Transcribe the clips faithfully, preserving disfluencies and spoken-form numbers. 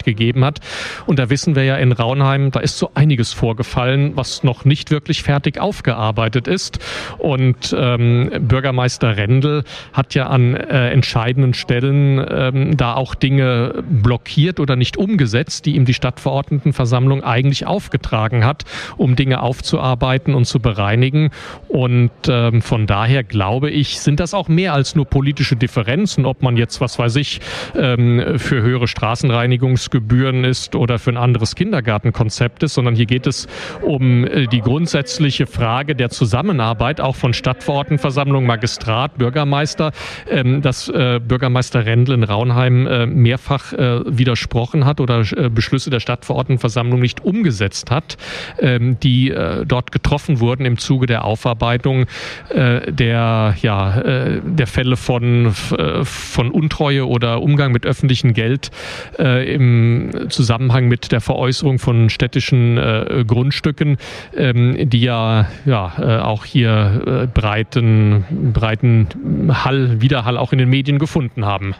gegeben hat. Und da wissen wir ja in Raunheim, da ist so einiges vorgefallen, was noch nicht wirklich fertig aufgearbeitet ist. Und ähm, Bürgermeister Rendel hat ja an äh, entscheidenden Stellen ähm, da auch Dinge blockiert oder nicht umgesetzt, die ihm die Stadtverordnetenversammlung eigentlich aufgetragen hat, um Dinge aufzuarbeiten und zu bereinigen. Und ähm, von daher glaube ich, sind das auch mehr als nur politische Differenzen, ob man jetzt, was weiß ich, ähm, für höhere Straßenreinigungsgebühren ist oder für ein anderes Kindergartenkonzept ist, sondern hier geht es um äh, die grundsätzliche Frage der Zusammenarbeit auch von Stadtverordnetenversammlung, Magistrat, Bürgermeister, ähm, dass äh, Bürgermeister Rendel in Raunheim äh, mehrfach äh, widersprochen hat oder äh, Beschlüsse der Stadtverordnetenversammlung nicht umgesetzt hat, ähm, die äh, dort getroffen wurden im Zuge der Aufarbeitung äh, der, ja, äh, der Fälle von, äh, von Untreue oder Umgang mit öffentlichem Geld äh, im Zusammenhang mit der Veräußerung von städtischen äh, Grundstücken, ähm, die ja, ja äh, auch hier äh, breiten, breiten Hall, Widerhall auch in den Medien gefunden haben.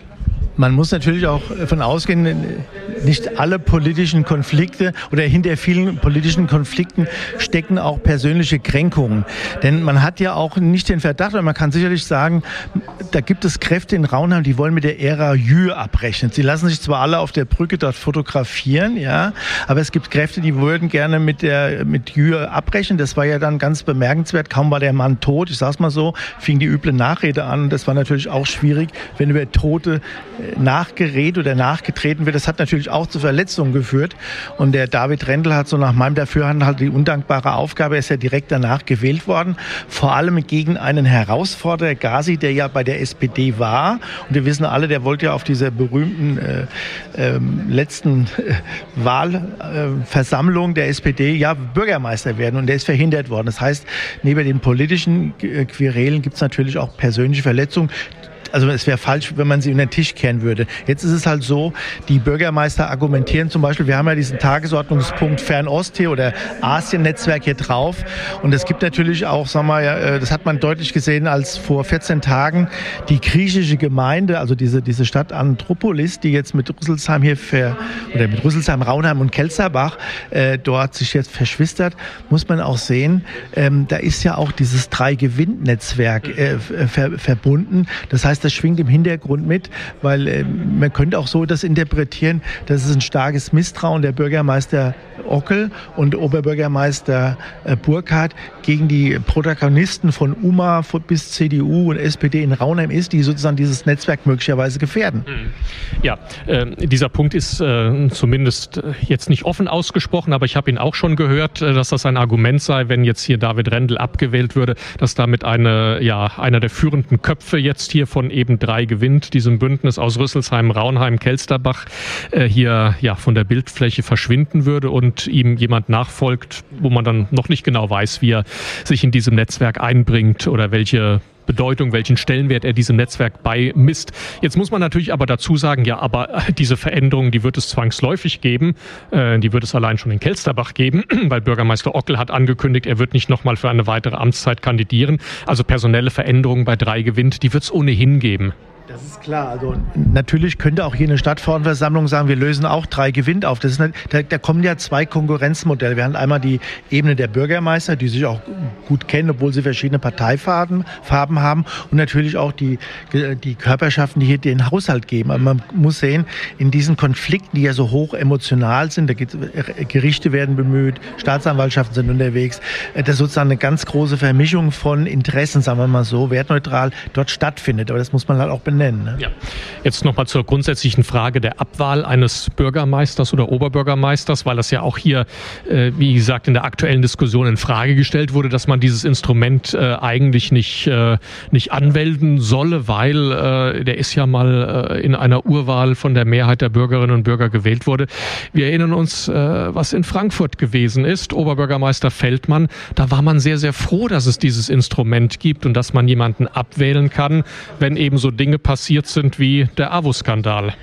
Man muss natürlich auch davon ausgehen, nicht alle politischen Konflikte oder hinter vielen politischen Konflikten stecken auch persönliche Kränkungen. Denn man hat ja auch nicht den Verdacht, oder man kann sicherlich sagen, da gibt es Kräfte in Raunheim, die wollen mit der Ära Jü abrechnen. Sie lassen sich zwar alle auf der Brücke dort fotografieren, ja, aber es gibt Kräfte, die würden gerne mit der mit Jü abrechnen. Das war ja dann ganz bemerkenswert. Kaum war der Mann tot, ich sag's mal so, fing die üble Nachrede an. Und das war natürlich auch schwierig, wenn über Tote nachgeredet oder nachgetreten wird. Das hat natürlich auch zu Verletzungen geführt. Und der David Rendel hat so nach meinem Dafürhalten halt die undankbare Aufgabe, er ist ja direkt danach gewählt worden, vor allem gegen einen Herausforderer, Gazi, der ja bei der S P D war. Und wir wissen alle, der wollte ja auf dieser berühmten äh, äh, letzten äh, Wahlversammlung äh, der S P D ja Bürgermeister werden. Und der ist verhindert worden. Das heißt, neben den politischen äh, Querelen gibt es natürlich auch persönliche Verletzungen. Also es wäre falsch, wenn man sie in den Tisch kehren würde. Jetzt ist es halt so, die Bürgermeister argumentieren zum Beispiel, wir haben ja diesen Tagesordnungspunkt Fernost hier oder Asien-Netzwerk hier drauf. Und es gibt natürlich auch, sagen wir mal, das hat man deutlich gesehen, als vor vierzehn Tagen die griechische Gemeinde, also diese, diese Stadt Anthropolis, die jetzt mit Rüsselsheim hier, für, oder mit Rüsselsheim, Raunheim und Kelsterbach äh, dort sich jetzt verschwistert, muss man auch sehen, ähm, da ist ja auch dieses Drei-Gewinn-Netzwerk äh, ver, verbunden. Das heißt, das schwingt im Hintergrund mit, weil äh, man könnte auch so das interpretieren, dass es ein starkes Misstrauen der Bürgermeister Ockel und Oberbürgermeister äh, Burkhardt gegen die Protagonisten von U M A bis C D U und S P D in Raunheim ist, die sozusagen dieses Netzwerk möglicherweise gefährden. Ja, äh, dieser Punkt ist äh, zumindest jetzt nicht offen ausgesprochen, aber ich habe ihn auch schon gehört, äh, dass das ein Argument sei, wenn jetzt hier David Rendel abgewählt würde, dass damit eine, ja, einer der führenden Köpfe jetzt hier von eben drei gewinnt, diesem Bündnis aus Rüsselsheim, Raunheim, Kelsterbach, äh, hier ja von der Bildfläche verschwinden würde und ihm jemand nachfolgt, wo man dann noch nicht genau weiß, wie er sich in diesem Netzwerk einbringt oder welche Bedeutung, welchen Stellenwert er diesem Netzwerk beimisst. Jetzt muss man natürlich aber dazu sagen, ja, aber diese Veränderung, die wird es zwangsläufig geben. Äh, die wird es allein schon in Kelsterbach geben, weil Bürgermeister Ockel hat angekündigt, er wird nicht nochmal für eine weitere Amtszeit kandidieren. Also personelle Veränderungen bei drei gewinnt, die wird es ohnehin geben. Das ist klar. Also natürlich könnte auch hier eine Stadtverordnetenversammlung sagen, wir lösen auch drei Gewinn auf. Das ist nicht, da, da kommen ja zwei Konkurrenzmodelle. Wir haben einmal die Ebene der Bürgermeister, die sich auch gut kennen, obwohl sie verschiedene Parteifarben Farben haben. Und natürlich auch die, die Körperschaften, die hier den Haushalt geben. Aber man muss sehen, in diesen Konflikten, die ja so hoch emotional sind, da geht, Gerichte werden bemüht, Staatsanwaltschaften sind unterwegs, dass sozusagen eine ganz große Vermischung von Interessen, sagen wir mal so, wertneutral dort stattfindet. Aber das muss man halt auch benennen. Nennen, ne? Ja. Jetzt nochmal zur grundsätzlichen Frage der Abwahl eines Bürgermeisters oder Oberbürgermeisters, weil das ja auch hier, äh, wie gesagt, in der aktuellen Diskussion in Frage gestellt wurde, dass man dieses Instrument äh, eigentlich nicht, äh, nicht anwenden solle, weil äh, der ist ja mal äh, in einer Urwahl von der Mehrheit der Bürgerinnen und Bürger gewählt wurde. Wir erinnern uns, äh, was in Frankfurt gewesen ist, Oberbürgermeister Feldmann. Da war man sehr, sehr froh, dass es dieses Instrument gibt und dass man jemanden abwählen kann, wenn eben so Dinge passiert sind wie der A W O-Skandal.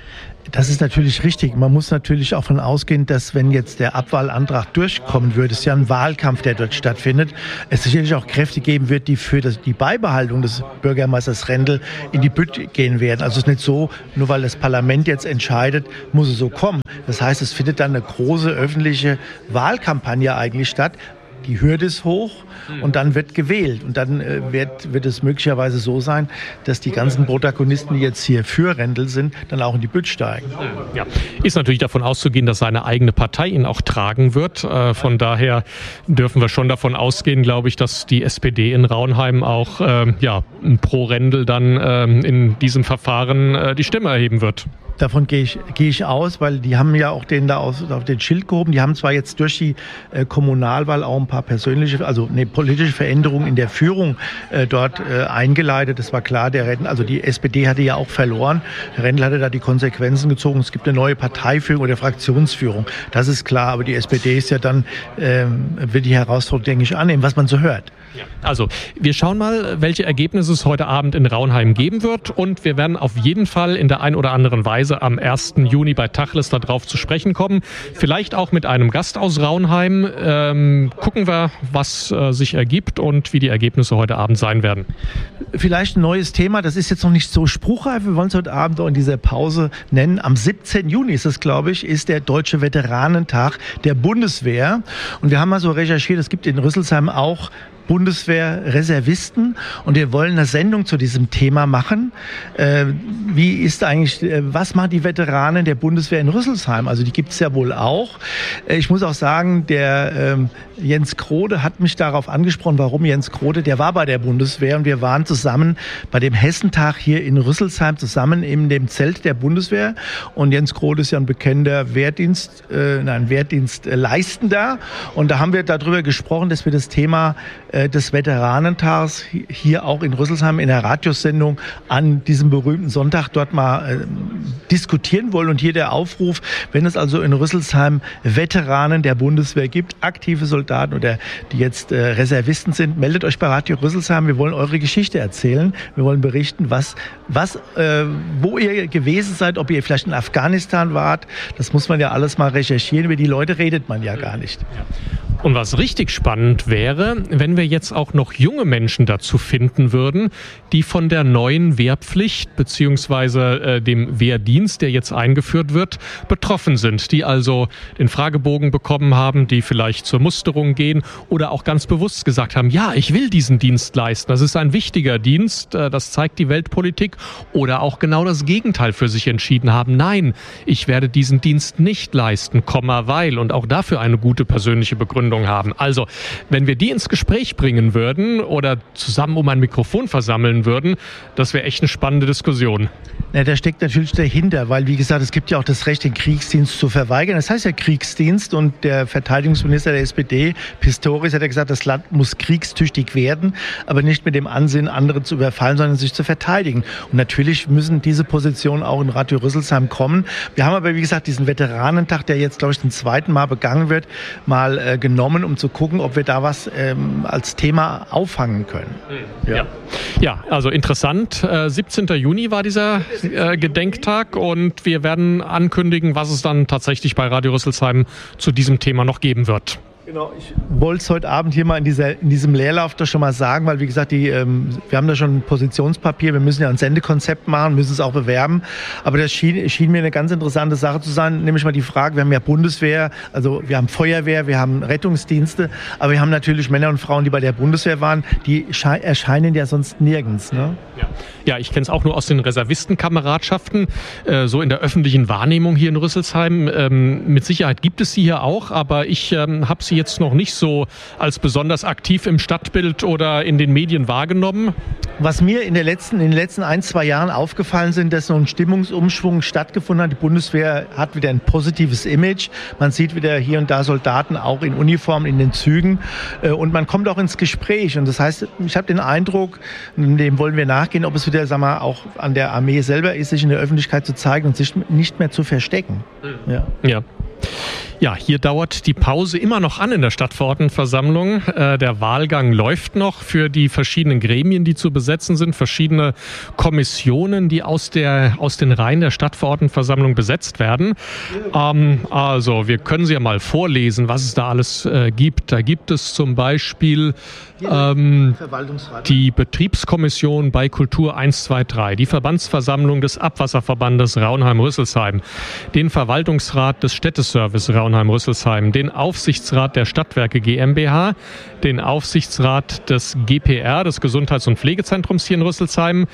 Das ist natürlich richtig. Man muss natürlich auch davon ausgehen, dass wenn jetzt der Abwahlantrag durchkommen würde, es ist ja ein Wahlkampf, der dort stattfindet, es sicherlich auch Kräfte geben wird, die für das, die Beibehaltung des Bürgermeisters Rendel in die Bütt gehen werden. Also es ist nicht so, nur weil das Parlament jetzt entscheidet, muss es so kommen. Das heißt, es findet dann eine große öffentliche Wahlkampagne eigentlich statt. Die Hürde ist hoch und dann wird gewählt. Und dann äh, wird, wird es möglicherweise so sein, dass die ganzen Protagonisten, die jetzt hier für Rendel sind, dann auch in die Bütt steigen. Ja. Ist natürlich davon auszugehen, dass seine eigene Partei ihn auch tragen wird. Äh, von daher dürfen wir schon davon ausgehen, glaube ich, dass die S P D in Raunheim auch äh, ja, pro Rendel dann äh, in diesem Verfahren äh, die Stimme erheben wird. Davon gehe ich, gehe ich aus, weil die haben ja auch den da aus, auf den Schild gehoben. Die haben zwar jetzt durch die äh, Kommunalwahl auch ein paar persönliche, also eine politische Veränderungen in der Führung äh, dort äh, eingeleitet. Das war klar, der Rendel, also die S P D hatte ja auch verloren. Der Rendel hatte da die Konsequenzen gezogen. Es gibt eine neue Parteiführung oder Fraktionsführung. Das ist klar, aber die S P D ist ja dann, äh, wird die Herausforderung, denke ich, annehmen, was man so hört. Also, wir schauen mal, welche Ergebnisse es heute Abend in Raunheim geben wird und wir werden auf jeden Fall in der ein oder anderen Weise am ersten Juni bei Tacheles darauf zu sprechen kommen. Vielleicht auch mit einem Gast aus Raunheim. Ähm, gucken wir, was äh, sich ergibt und wie die Ergebnisse heute Abend sein werden. Vielleicht ein neues Thema, das ist jetzt noch nicht so spruchreif, wir wollen es heute Abend auch in dieser Pause nennen. Am siebzehnten Juni ist es, glaube ich, ist der Deutsche Veteranentag der Bundeswehr. Und wir haben mal so recherchiert, es gibt in Rüsselsheim auch Bundeswehr-Reservisten und wir wollen eine Sendung zu diesem Thema machen. Äh, wie ist eigentlich, äh, was machen die Veteranen der Bundeswehr in Rüsselsheim? Also die gibt es ja wohl auch. Äh, ich muss auch sagen, der ähm, Jens Krode hat mich darauf angesprochen. Warum Jens Krode? Der war bei der Bundeswehr und wir waren zusammen bei dem Hessentag hier in Rüsselsheim zusammen in dem Zelt der Bundeswehr. Und Jens Krode ist ja ein bekannter Wehrdienst, äh, nein, Wehrdienstleistender. Und da haben wir darüber gesprochen, dass wir das Thema des Veteranentags hier auch in Rüsselsheim in der Radiosendung an diesem berühmten Sonntag dort mal äh, diskutieren wollen. Und hier der Aufruf, wenn es also in Rüsselsheim Veteranen der Bundeswehr gibt, aktive Soldaten oder die jetzt äh, Reservisten sind, meldet euch bei Radio Rüsselsheim. Wir wollen eure Geschichte erzählen. Wir wollen berichten, was, was, äh, wo ihr gewesen seid, ob ihr vielleicht in Afghanistan wart. Das muss man ja alles mal recherchieren. Über die Leute redet man ja gar nicht. Und was richtig spannend wäre, wenn wir jetzt auch noch junge Menschen dazu finden würden, die von der neuen Wehrpflicht beziehungsweise äh, dem Wehrdienst, der jetzt eingeführt wird, betroffen sind, die also den Fragebogen bekommen haben, die vielleicht zur Musterung gehen oder auch ganz bewusst gesagt haben, ja, ich will diesen Dienst leisten, das ist ein wichtiger Dienst, äh, das zeigt die Weltpolitik, oder auch genau das Gegenteil für sich entschieden haben, nein, ich werde diesen Dienst nicht leisten, Komma, weil, und auch dafür eine gute persönliche Begründung haben. Also, wenn wir die ins Gespräch bringen würden oder zusammen um ein Mikrofon versammeln würden, das wäre echt eine spannende Diskussion. Ja, da steckt natürlich dahinter, weil, wie gesagt, es gibt ja auch das Recht, den Kriegsdienst zu verweigern. Das heißt ja Kriegsdienst, und der Verteidigungsminister der S P D, Pistorius, hat ja gesagt, das Land muss kriegstüchtig werden, aber nicht mit dem Ansinnen, andere zu überfallen, sondern sich zu verteidigen. Und natürlich müssen diese Positionen auch in Radio Rüsselsheim kommen. Wir haben aber, wie gesagt, diesen Veteranentag, der jetzt, glaube ich, zum zweiten Mal begangen wird, mal äh, genommen, um zu gucken, ob wir da was ähm, als Thema auffangen können. Ja, ja. ja also interessant. Äh, siebzehnten Juni war dieser äh, Gedenktag und wir werden ankündigen, was es dann tatsächlich bei Radio Rüsselsheim zu diesem Thema noch geben wird. Genau, ich wollte es heute Abend hier mal in, dieser, in diesem Leerlauf da schon mal sagen, weil, wie gesagt, die, ähm, wir haben da schon ein Positionspapier, wir müssen ja ein Sendekonzept machen, müssen es auch bewerben, aber das schien, schien mir eine ganz interessante Sache zu sein, nämlich mal die Frage, wir haben ja Bundeswehr, also wir haben Feuerwehr, wir haben Rettungsdienste, aber wir haben natürlich Männer und Frauen, die bei der Bundeswehr waren, die erscheinen ja sonst nirgends, ne? Ja. Ja, ich kenne es auch nur aus den Reservistenkameradschaften, äh, so in der öffentlichen Wahrnehmung hier in Rüsselsheim. Ähm, mit Sicherheit gibt es sie hier auch, aber ich ähm, habe sie jetzt noch nicht so als besonders aktiv im Stadtbild oder in den Medien wahrgenommen. Was mir in, der letzten, in den letzten ein, zwei Jahren aufgefallen sind, dass so ein Stimmungsumschwung stattgefunden hat. Die Bundeswehr hat wieder ein positives Image. Man sieht wieder hier und da Soldaten auch in Uniform in den Zügen und man kommt auch ins Gespräch. Und das heißt, ich habe den Eindruck, dem wollen wir nachgehen, ob es wieder, sagen wir, auch an der Armee selber ist, sich in der Öffentlichkeit zu zeigen und sich nicht mehr zu verstecken. Ja. Ja. Ja, hier dauert die Pause immer noch an in der Stadtverordnetenversammlung. Äh, der Wahlgang läuft noch für die verschiedenen Gremien, die zu besetzen sind, verschiedene Kommissionen, die aus, der, aus den Reihen der Stadtverordnetenversammlung besetzt werden. Ähm, also, wir können sie ja mal vorlesen, was es da alles äh, gibt. Da gibt es zum Beispiel ähm, die Betriebskommission bei Kultur eins, zwei, drei, die Verbandsversammlung des Abwasserverbandes Raunheim-Rüsselsheim, den Verwaltungsrat des Städteservice Raunheim-Rüsselsheim, den Aufsichtsrat der Stadtwerke GmbH, den Aufsichtsrat des G P R, des Gesundheits- und Pflegezentrums hier in Rüsselsheim,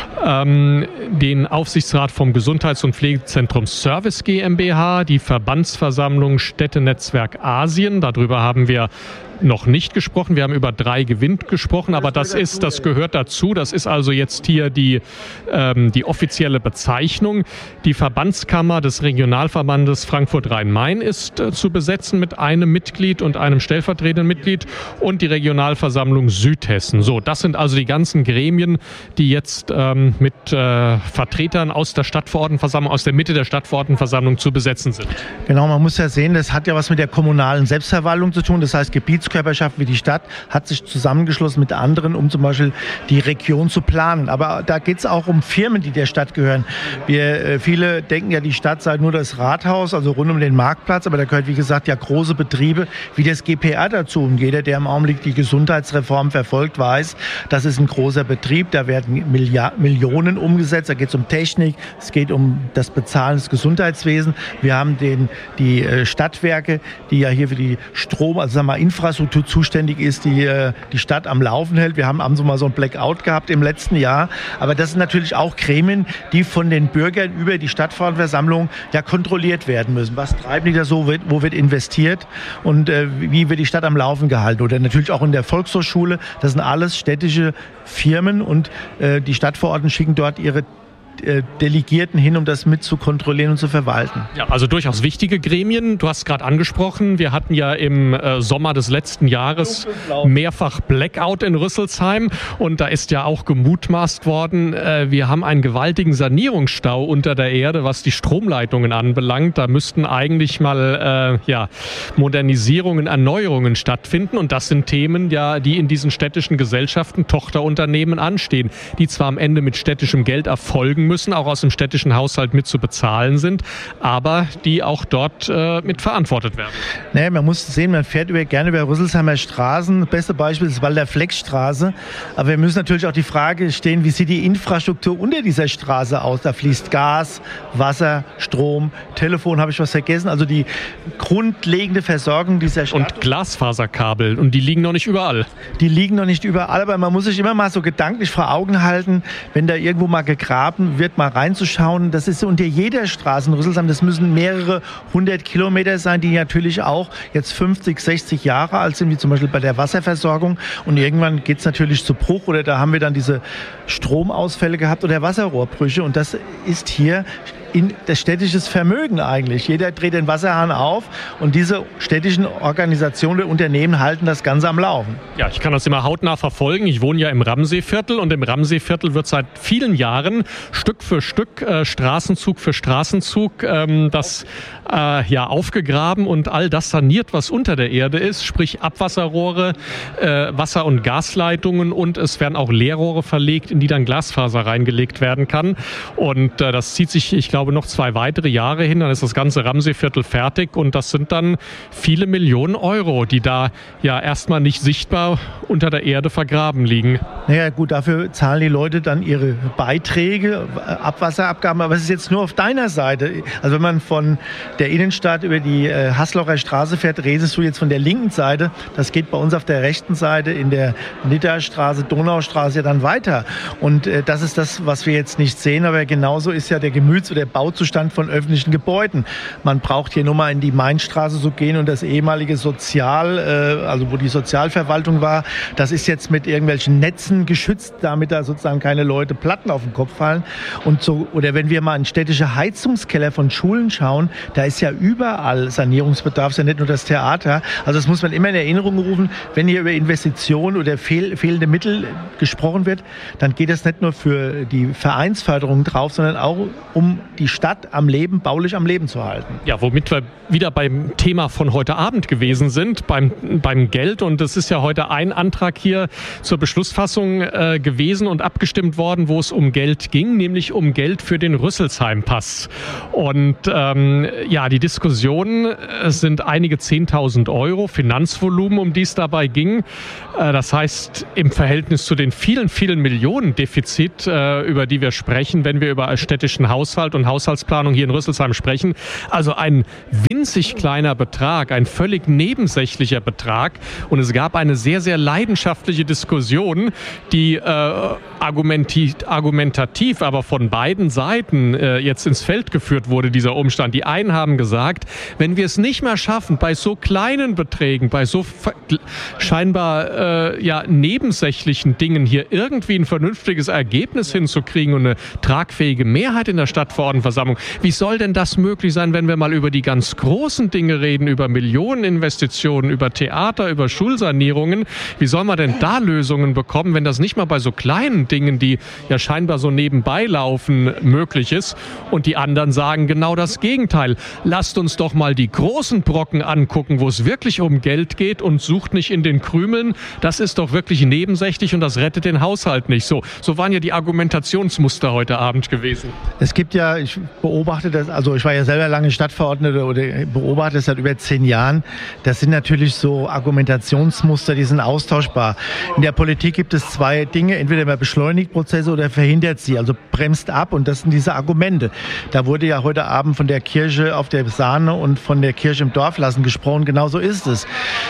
ähm, den Aufsichtsrat vom Gesundheits- und Pflegezentrum Service GmbH, die Verbandsversammlung Städtenetzwerk Asien, darüber haben wir noch nicht gesprochen. Wir haben über drei Gewinn gesprochen, aber das ist, das gehört dazu. Das ist also jetzt hier die, ähm, die offizielle Bezeichnung. Die Verbandskammer des Regionalverbandes Frankfurt-Rhein-Main ist äh, zu besetzen mit einem Mitglied und einem stellvertretenden Mitglied und die Regionalversammlung Südhessen. So, das sind also die ganzen Gremien, die jetzt ähm, mit äh, Vertretern aus der Stadtverordnetenversammlung, aus der Mitte der Stadtverordnetenversammlung zu besetzen sind. Genau, man muss ja sehen, das hat ja was mit der kommunalen Selbstverwaltung zu tun. Das heißt, Gebiets Körperschaft wie die Stadt hat sich zusammengeschlossen mit anderen, um zum Beispiel die Region zu planen. Aber da geht es auch um Firmen, die der Stadt gehören. Wir, äh, viele denken ja, die Stadt sei nur das Rathaus, also rund um den Marktplatz, aber da gehört, wie gesagt, ja große Betriebe wie das G P R dazu. Und jeder, der im Augenblick die Gesundheitsreform verfolgt, weiß, das ist ein großer Betrieb, da werden Milliard- Millionen umgesetzt, da geht es um Technik, es geht um das Bezahlen des Gesundheitswesens. Wir haben den, die äh, Stadtwerke, die ja hier für die Strom, also sagen wir mal, Infrastruktur zuständig ist, die die Stadt am Laufen hält. Wir haben so mal so ein Blackout gehabt im letzten Jahr. Aber das sind natürlich auch Gremien, die von den Bürgern über die Stadtverordnetenversammlung ja kontrolliert werden müssen. Was treiben die da so, wo wird investiert und äh, wie wird die Stadt am Laufen gehalten? Oder natürlich auch in der Volkshochschule. Das sind alles städtische Firmen und äh, die Stadtverordneten schicken dort ihre Delegierten hin, um das mit zu kontrollieren und zu verwalten. Ja, also durchaus wichtige Gremien. Du hast gerade angesprochen, wir hatten ja im äh, Sommer des letzten Jahres mehrfach Blackout in Rüsselsheim und da ist ja auch gemutmaßt worden, äh, wir haben einen gewaltigen Sanierungsstau unter der Erde, was die Stromleitungen anbelangt. Da müssten eigentlich mal äh, ja, Modernisierungen, Erneuerungen stattfinden und das sind Themen, ja, die in diesen städtischen Gesellschaften, Tochterunternehmen anstehen, die zwar am Ende mit städtischem Geld erfolgen müssen, auch aus dem städtischen Haushalt mit zu bezahlen sind, aber die auch dort äh, mit verantwortet werden. Naja, man muss sehen, man fährt über, gerne über Rüsselsheimer Straßen. Das beste Beispiel ist Walder-Fleck-Straße. Aber wir müssen natürlich auch die Frage stellen, wie sieht die Infrastruktur unter dieser Straße aus? Da fließt Gas, Wasser, Strom, Telefon, habe ich was vergessen? Also die grundlegende Versorgung dieser Stadt. Und Glasfaserkabel, und die liegen noch nicht überall. Die liegen noch nicht überall, aber man muss sich immer mal so gedanklich vor Augen halten, wenn da irgendwo mal gegraben wird, mal reinzuschauen. Das ist unter jeder Straße in Rüsselsheim. Das müssen mehrere hundert Kilometer sein, die natürlich auch jetzt fünfzig, sechzig Jahre alt sind, wie zum Beispiel bei der Wasserversorgung. Und irgendwann geht es natürlich zu Bruch oder da haben wir dann diese Stromausfälle gehabt oder Wasserrohrbrüche. Und das ist hier in das städtisches Vermögen eigentlich. Jeder dreht den Wasserhahn auf und diese städtischen Organisationen, Unternehmen halten das Ganze am Laufen. Ja, ich kann das immer hautnah verfolgen. Ich wohne ja im Ramseeviertel und im Ramseeviertel wird seit vielen Jahren Stück für Stück, äh, Straßenzug für Straßenzug, ähm, das äh, ja aufgegraben und all das saniert, was unter der Erde ist, sprich Abwasserrohre, äh, Wasser- und Gasleitungen und es werden auch Leerrohre verlegt, in die dann Glasfaser reingelegt werden kann. Und äh, das zieht sich, ich glaube, noch zwei weitere Jahre hin, dann ist das ganze Ramseeviertel fertig und das sind dann viele Millionen Euro, die da ja erstmal nicht sichtbar unter der Erde vergraben liegen. Naja gut, dafür zahlen die Leute dann ihre Beiträge, Abwasserabgaben, aber es ist jetzt nur auf deiner Seite. Also wenn man von der Innenstadt über die äh, Haslocher Straße fährt, redest du jetzt von der linken Seite, das geht bei uns auf der rechten Seite in der Nidderstraße, Donaustraße ja dann weiter und äh, das ist das, was wir jetzt nicht sehen, aber genauso ist ja der Gemüts- oder Bauzustand von öffentlichen Gebäuden. Man braucht hier nur mal in die Mainstraße zu gehen und das ehemalige Sozial, äh, also wo die Sozialverwaltung war, das ist jetzt mit irgendwelchen Netzen geschützt, damit da sozusagen keine Leute Platten auf den Kopf fallen. Und so, oder wenn wir mal in städtische Heizungskeller von Schulen schauen, da ist ja überall Sanierungsbedarf, ist ja nicht nur das Theater. Also das muss man immer in Erinnerung rufen, wenn hier über Investitionen oder fehl, fehlende Mittel gesprochen wird, dann geht das nicht nur für die Vereinsförderung drauf, sondern auch um die die Stadt am Leben, baulich am Leben zu halten. Ja, womit wir wieder beim Thema von heute Abend gewesen sind, beim, beim Geld. Und es ist ja heute ein Antrag hier zur Beschlussfassung äh, gewesen und abgestimmt worden, wo es um Geld ging, nämlich um Geld für den Rüsselsheim-Pass. Und ähm, ja, die Diskussion, es sind einige zehntausend Euro Finanzvolumen, um die es dabei ging. Äh, das heißt, im Verhältnis zu den vielen, vielen Millionen Defizit, äh, über die wir sprechen, wenn wir über städtischen Haushalt und Haushaltsplanung hier in Rüsselsheim sprechen, also ein winzig kleiner Betrag, ein völlig nebensächlicher Betrag. Und es gab eine sehr, sehr leidenschaftliche Diskussion, die äh, argumentativ, argumentativ aber von beiden Seiten äh, jetzt ins Feld geführt wurde, dieser Umstand. Die einen haben gesagt, wenn wir es nicht mehr schaffen, bei so kleinen Beträgen, bei so scheinbar äh, ja, nebensächlichen Dingen hier irgendwie ein vernünftiges Ergebnis hinzukriegen und eine tragfähige Mehrheit in der Stadtverordnetenversammlung, wie soll denn das möglich sein, wenn wir mal über die ganz großen Dinge reden, über Millioneninvestitionen, über Theater, über Schulsanierungen? Wie soll man denn da Lösungen bekommen, wenn das nicht mal bei so kleinen Dingen, die ja scheinbar so nebenbei laufen, möglich ist? Und die anderen sagen genau das Gegenteil. Lasst uns doch mal die großen Brocken angucken, wo es wirklich um Geld geht, und sucht nicht in den Krümeln. Das ist doch wirklich nebensächlich und das rettet den Haushalt nicht. So, so waren ja die Argumentationsmuster heute Abend gewesen. Es gibt ja, ich beobachte das, also ich war ja selber lange Stadtverordneter oder beobachte das seit über zehn Jahren. Das sind natürlich so Argumentationsmuster, die sind austauschbar. In der Politik gibt es zwei Dinge, entweder man beschleunigt Prozesse oder verhindert sie, also bremst ab, und das sind diese Argumente. Da wurde ja heute Abend von der Kirche auf der Sahne und von der Kirche im Dorf lassen gesprochen, genau so ist es.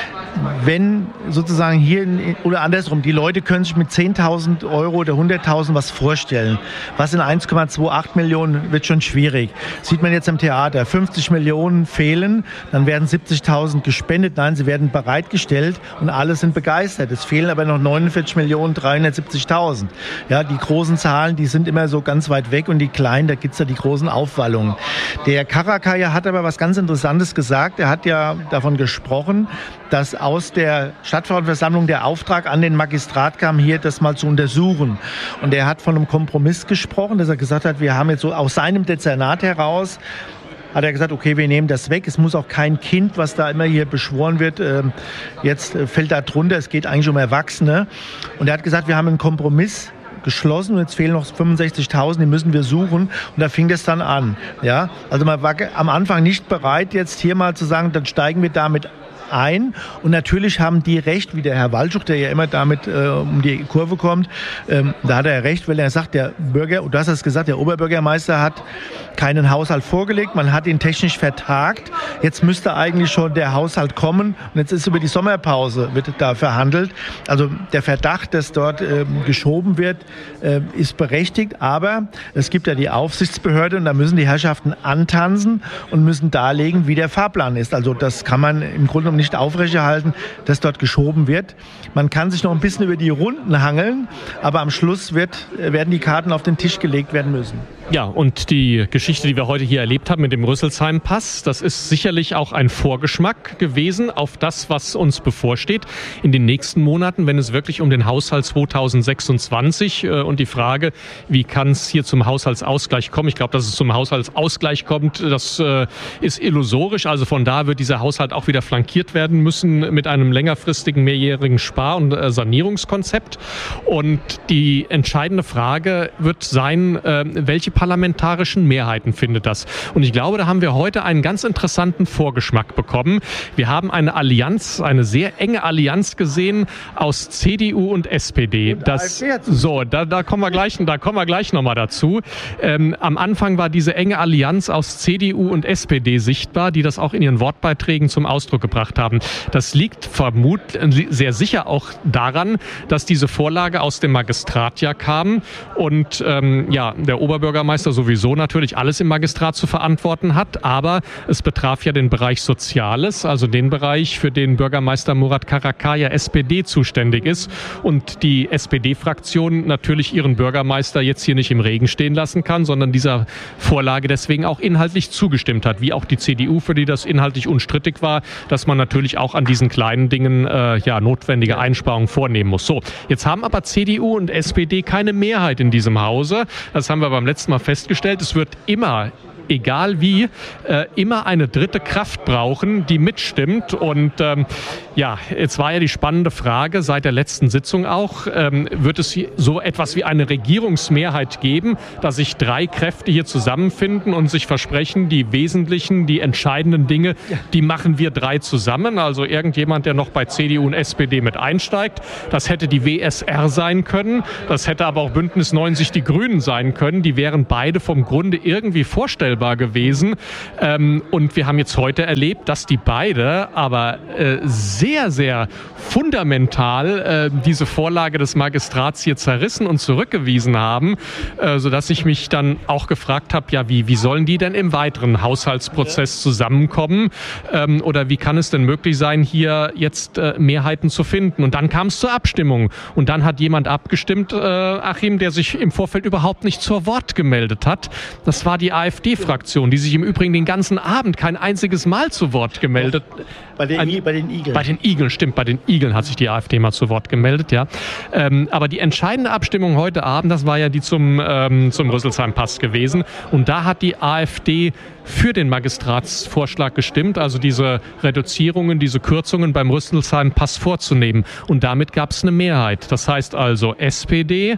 Wenn sozusagen hier, oder andersrum, die Leute können sich mit zehntausend Euro oder hunderttausend was vorstellen. Was in eins Komma achtundzwanzig Millionen wird schon schwierig. Sieht man jetzt im Theater, fünfzig Millionen fehlen, dann werden siebzigtausend gespendet. Nein, sie werden bereitgestellt und alle sind begeistert. Es fehlen aber noch neunundvierzig Millionen dreihundertsiebzigtausend. Ja, die großen Zahlen, die sind immer so ganz weit weg, und die kleinen, da gibt's ja die großen Aufwallungen. Der Karakaya hat aber was ganz Interessantes gesagt. Er hat ja davon gesprochen, dass aus der Stadtverordnetenversammlung der Auftrag an den Magistrat kam, hier das mal zu untersuchen. Und er hat von einem Kompromiss gesprochen, dass er gesagt hat, wir haben jetzt so aus seinem Dezernat heraus, hat er gesagt, okay, wir nehmen das weg. Es muss auch kein Kind, was da immer hier beschworen wird, jetzt fällt da drunter. Es geht eigentlich um Erwachsene. Und er hat gesagt, wir haben einen Kompromiss geschlossen und jetzt fehlen noch fünfundsechzigtausend, die müssen wir suchen, und da fing das dann an. Ja, also man war am Anfang nicht bereit, jetzt hier mal zu sagen, dann steigen wir damit ein. Und natürlich haben die recht, wie der Herr Waldschuch, der ja immer damit äh, um die Kurve kommt, ähm, da hat er recht, weil er sagt, der Bürger, und du hast es gesagt, der Oberbürgermeister hat keinen Haushalt vorgelegt, man hat ihn technisch vertagt. Jetzt müsste eigentlich schon der Haushalt kommen, und jetzt ist über die Sommerpause, wird da verhandelt. Also der Verdacht, dass dort äh, geschoben wird, äh, ist berechtigt, aber es gibt ja die Aufsichtsbehörde, und da müssen die Herrschaften antanzen und müssen darlegen, wie der Fahrplan ist. Also das kann man im Grunde genommen nicht aufrechterhalten, dass dort geschoben wird. Man kann sich noch ein bisschen über die Runden hangeln, aber am Schluss wird, werden die Karten auf den Tisch gelegt werden müssen. Ja, und die Geschichte, die wir heute hier erlebt haben mit dem Rüsselsheim-Pass, das ist sicherlich auch ein Vorgeschmack gewesen auf das, was uns bevorsteht in den nächsten Monaten, wenn es wirklich um den Haushalt zweitausendsechsundzwanzig äh, und die Frage, wie kann es hier zum Haushaltsausgleich kommen. Ich glaube, dass es zum Haushaltsausgleich kommt, das äh, ist illusorisch. Also von da wird dieser Haushalt auch wieder flankiert werden müssen mit einem längerfristigen mehrjährigen Spar- und äh, Sanierungskonzept. Und die entscheidende Frage wird sein, äh, welche parlamentarischen Mehrheiten findet das. Und ich glaube, da haben wir heute einen ganz interessanten Vorgeschmack bekommen. Wir haben eine Allianz, eine sehr enge Allianz gesehen aus C D U und S P D. Das, so, da, da kommen wir gleich, da kommen wir gleich nochmal dazu. Ähm, am Anfang war diese enge Allianz aus C D U und S P D sichtbar, die das auch in ihren Wortbeiträgen zum Ausdruck gebracht haben. Das liegt vermutlich sehr sicher auch daran, dass diese Vorlage aus dem Magistrat ja kam und ähm, ja, der Oberbürgermeister sowieso natürlich alles im Magistrat zu verantworten hat, aber es betraf ja den Bereich Soziales, also den Bereich, für den Bürgermeister Murat Karakaya S P D zuständig ist, und die S P D-Fraktion natürlich ihren Bürgermeister jetzt hier nicht im Regen stehen lassen kann, sondern dieser Vorlage deswegen auch inhaltlich zugestimmt hat, wie auch die C D U, für die das inhaltlich unstrittig war, dass man natürlich auch an diesen kleinen Dingen äh, ja notwendige Einsparungen vornehmen muss. So, jetzt haben aber C D U und S P D keine Mehrheit in diesem Hause. Das haben wir beim letzten Mal festgestellt. Es wird immer egal wie, äh, immer eine dritte Kraft brauchen, die mitstimmt. Und ähm, ja, jetzt war ja die spannende Frage seit der letzten Sitzung auch, ähm, wird es so etwas wie eine Regierungsmehrheit geben, dass sich drei Kräfte hier zusammenfinden und sich versprechen, die wesentlichen, die entscheidenden Dinge, die machen wir drei zusammen. Also irgendjemand, der noch bei C D U und S P D mit einsteigt. Das hätte die W S R sein können. Das hätte aber auch Bündnis neunzig die Grünen sein können. Die wären beide vom Grunde irgendwie vorstellbar gewesen. Ähm, und wir haben jetzt heute erlebt, dass die beide aber äh, sehr, sehr fundamental äh, diese Vorlage des Magistrats hier zerrissen und zurückgewiesen haben, äh, sodass ich mich dann auch gefragt habe, ja, wie, wie sollen die denn im weiteren Haushaltsprozess zusammenkommen? Ähm, oder wie kann es denn möglich sein, hier jetzt äh, Mehrheiten zu finden? Und dann kam es zur Abstimmung. Und dann hat jemand abgestimmt, äh, Achim, der sich im Vorfeld überhaupt nicht zu Wort gemeldet hat. Das war die AfD-Fraktion, die sich im Übrigen den ganzen Abend kein einziges Mal zu Wort gemeldet hat. Bei den, I- bei den Igeln. Bei den Igeln, stimmt. Bei den Igeln hat sich die AfD mal zu Wort gemeldet, ja. Ähm, aber die entscheidende Abstimmung heute Abend, das war ja die zum, ähm, zum Rüsselsheim-Pass gewesen. Und da hat die AfD für den Magistratsvorschlag gestimmt, also diese Reduzierungen, diese Kürzungen beim Rüsselsheim-Pass vorzunehmen. Und damit gab es eine Mehrheit. Das heißt also S P D,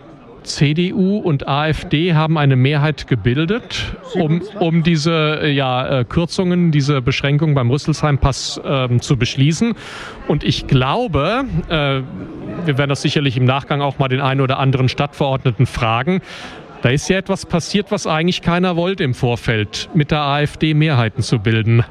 C D U und AfD haben eine Mehrheit gebildet, um, um diese ja, äh, Kürzungen, diese Beschränkungen beim Rüsselsheim-Pass äh, zu beschließen. Und ich glaube, äh, wir werden das sicherlich im Nachgang auch mal den einen oder anderen Stadtverordneten fragen, da ist ja etwas passiert, was eigentlich keiner wollte im Vorfeld, mit der AfD Mehrheiten zu bilden.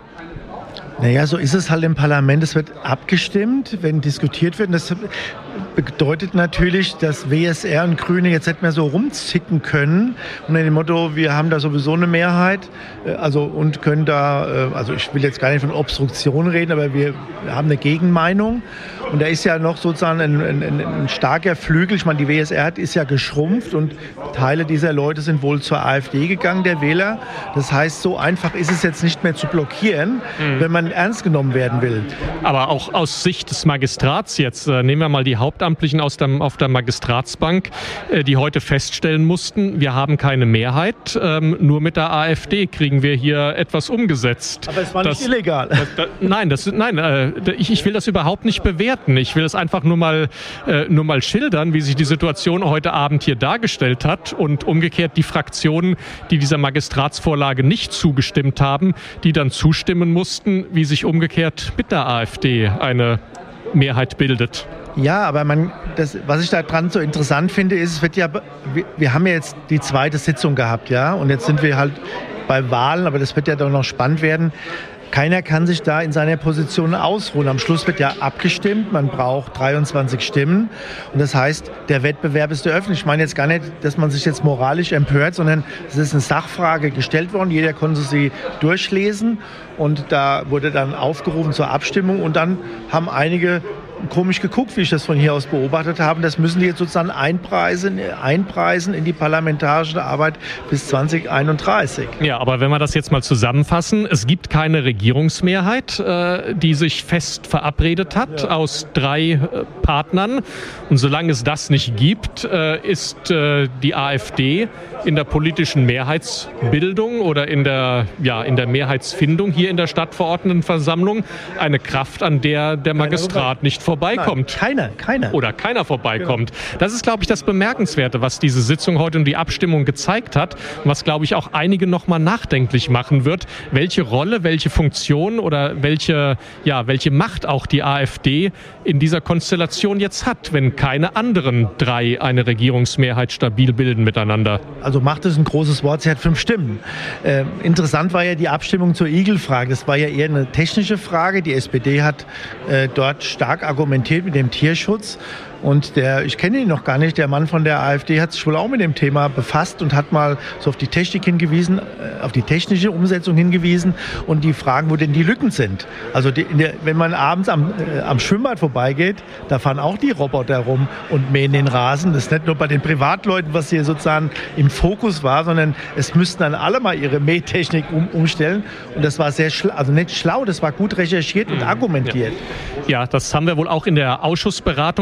Naja, so ist es halt im Parlament. Es wird abgestimmt, wenn diskutiert wird. Und das bedeutet natürlich, dass W S R und Grüne jetzt nicht mehr so rumzicken können. Unter dem Motto, wir haben da sowieso eine Mehrheit. Also, und können da, also ich will jetzt gar nicht von Obstruktion reden, aber wir haben eine Gegenmeinung. Und da ist ja noch sozusagen ein, ein, ein starker Flügel. Ich meine, die W S R ist ja geschrumpft und Teile dieser Leute sind wohl zur AfD gegangen, der Wähler. Das heißt, so einfach ist es jetzt nicht mehr zu blockieren, mhm. wenn man ernst genommen werden will. Aber auch aus Sicht des Magistrats jetzt, äh, nehmen wir mal die Hauptamtlichen aus der, auf der Magistratsbank, äh, die heute feststellen mussten, wir haben keine Mehrheit, ähm, nur mit der AfD kriegen wir hier etwas umgesetzt. Aber es war das, nicht illegal. Das, das, nein, das, nein äh, ich, ich will das überhaupt nicht bewerten. Ich will es einfach nur mal, äh, nur mal schildern, wie sich die Situation heute Abend hier dargestellt hat und umgekehrt die Fraktionen, die dieser Magistratsvorlage nicht zugestimmt haben, die dann zustimmen mussten, wie sich umgekehrt mit der AfD eine Mehrheit bildet. Ja, aber man, das, was ich da dran so interessant finde, ist, es wird ja, wir, wir haben ja jetzt die zweite Sitzung gehabt, ja, und jetzt sind wir halt bei Wahlen, aber das wird ja doch noch spannend werden. Keiner kann sich da in seiner Position ausruhen. Am Schluss wird ja abgestimmt, man braucht dreiundzwanzig Stimmen und das heißt, der Wettbewerb ist eröffnet. Ich meine jetzt gar nicht, dass man sich jetzt moralisch empört, sondern es ist eine Sachfrage gestellt worden, jeder konnte sie durchlesen und da wurde dann aufgerufen zur Abstimmung und dann haben einige komisch geguckt, wie ich das von hier aus beobachtet habe. Das müssen die jetzt sozusagen einpreisen, einpreisen in die parlamentarische Arbeit bis zwanzig einunddreißig. Ja, aber wenn wir das jetzt mal zusammenfassen, es gibt keine Regierungsmehrheit, äh, die sich fest verabredet hat ja. aus drei äh, Partnern. Und solange es das nicht gibt, äh, ist äh, die AfD in der politischen Mehrheitsbildung oder in der, ja, in der Mehrheitsfindung hier in der Stadtverordnetenversammlung eine Kraft, an der der Magistrat nicht vorbeikommt. Nein, keiner, keiner. Oder keiner vorbeikommt. Genau. Das ist, glaube ich, das Bemerkenswerte, was diese Sitzung heute und die Abstimmung gezeigt hat, was, glaube ich, auch einige noch mal nachdenklich machen wird, welche Rolle, welche Funktion oder welche, ja, welche Macht auch die AfD in dieser Konstellation jetzt hat, wenn keine anderen drei eine Regierungsmehrheit stabil bilden miteinander. Also Macht ist ein großes Wort, sie hat fünf Stimmen. Äh, interessant war ja die Abstimmung zur Igelfrage. Das war ja eher eine technische Frage. Die S P D hat äh, dort stark argumentiert mit dem Tierschutz. Und der, ich kenne ihn noch gar nicht, der Mann von der AfD hat sich wohl auch mit dem Thema befasst und hat mal so auf die Technik hingewiesen, auf die technische Umsetzung hingewiesen und die Fragen, wo denn die Lücken sind. Also die, in der, wenn man abends am, äh, am Schwimmbad vorbeigeht, da fahren auch die Roboter rum und mähen den Rasen. Das ist nicht nur bei den Privatleuten, was hier sozusagen im Fokus war, sondern es müssten dann alle mal ihre Mähtechnik um, umstellen. Und das war sehr schlau, also nicht schlau, das war gut recherchiert und argumentiert. Ja. ja, das haben wir wohl auch in der Ausschussberatung erlebt. Es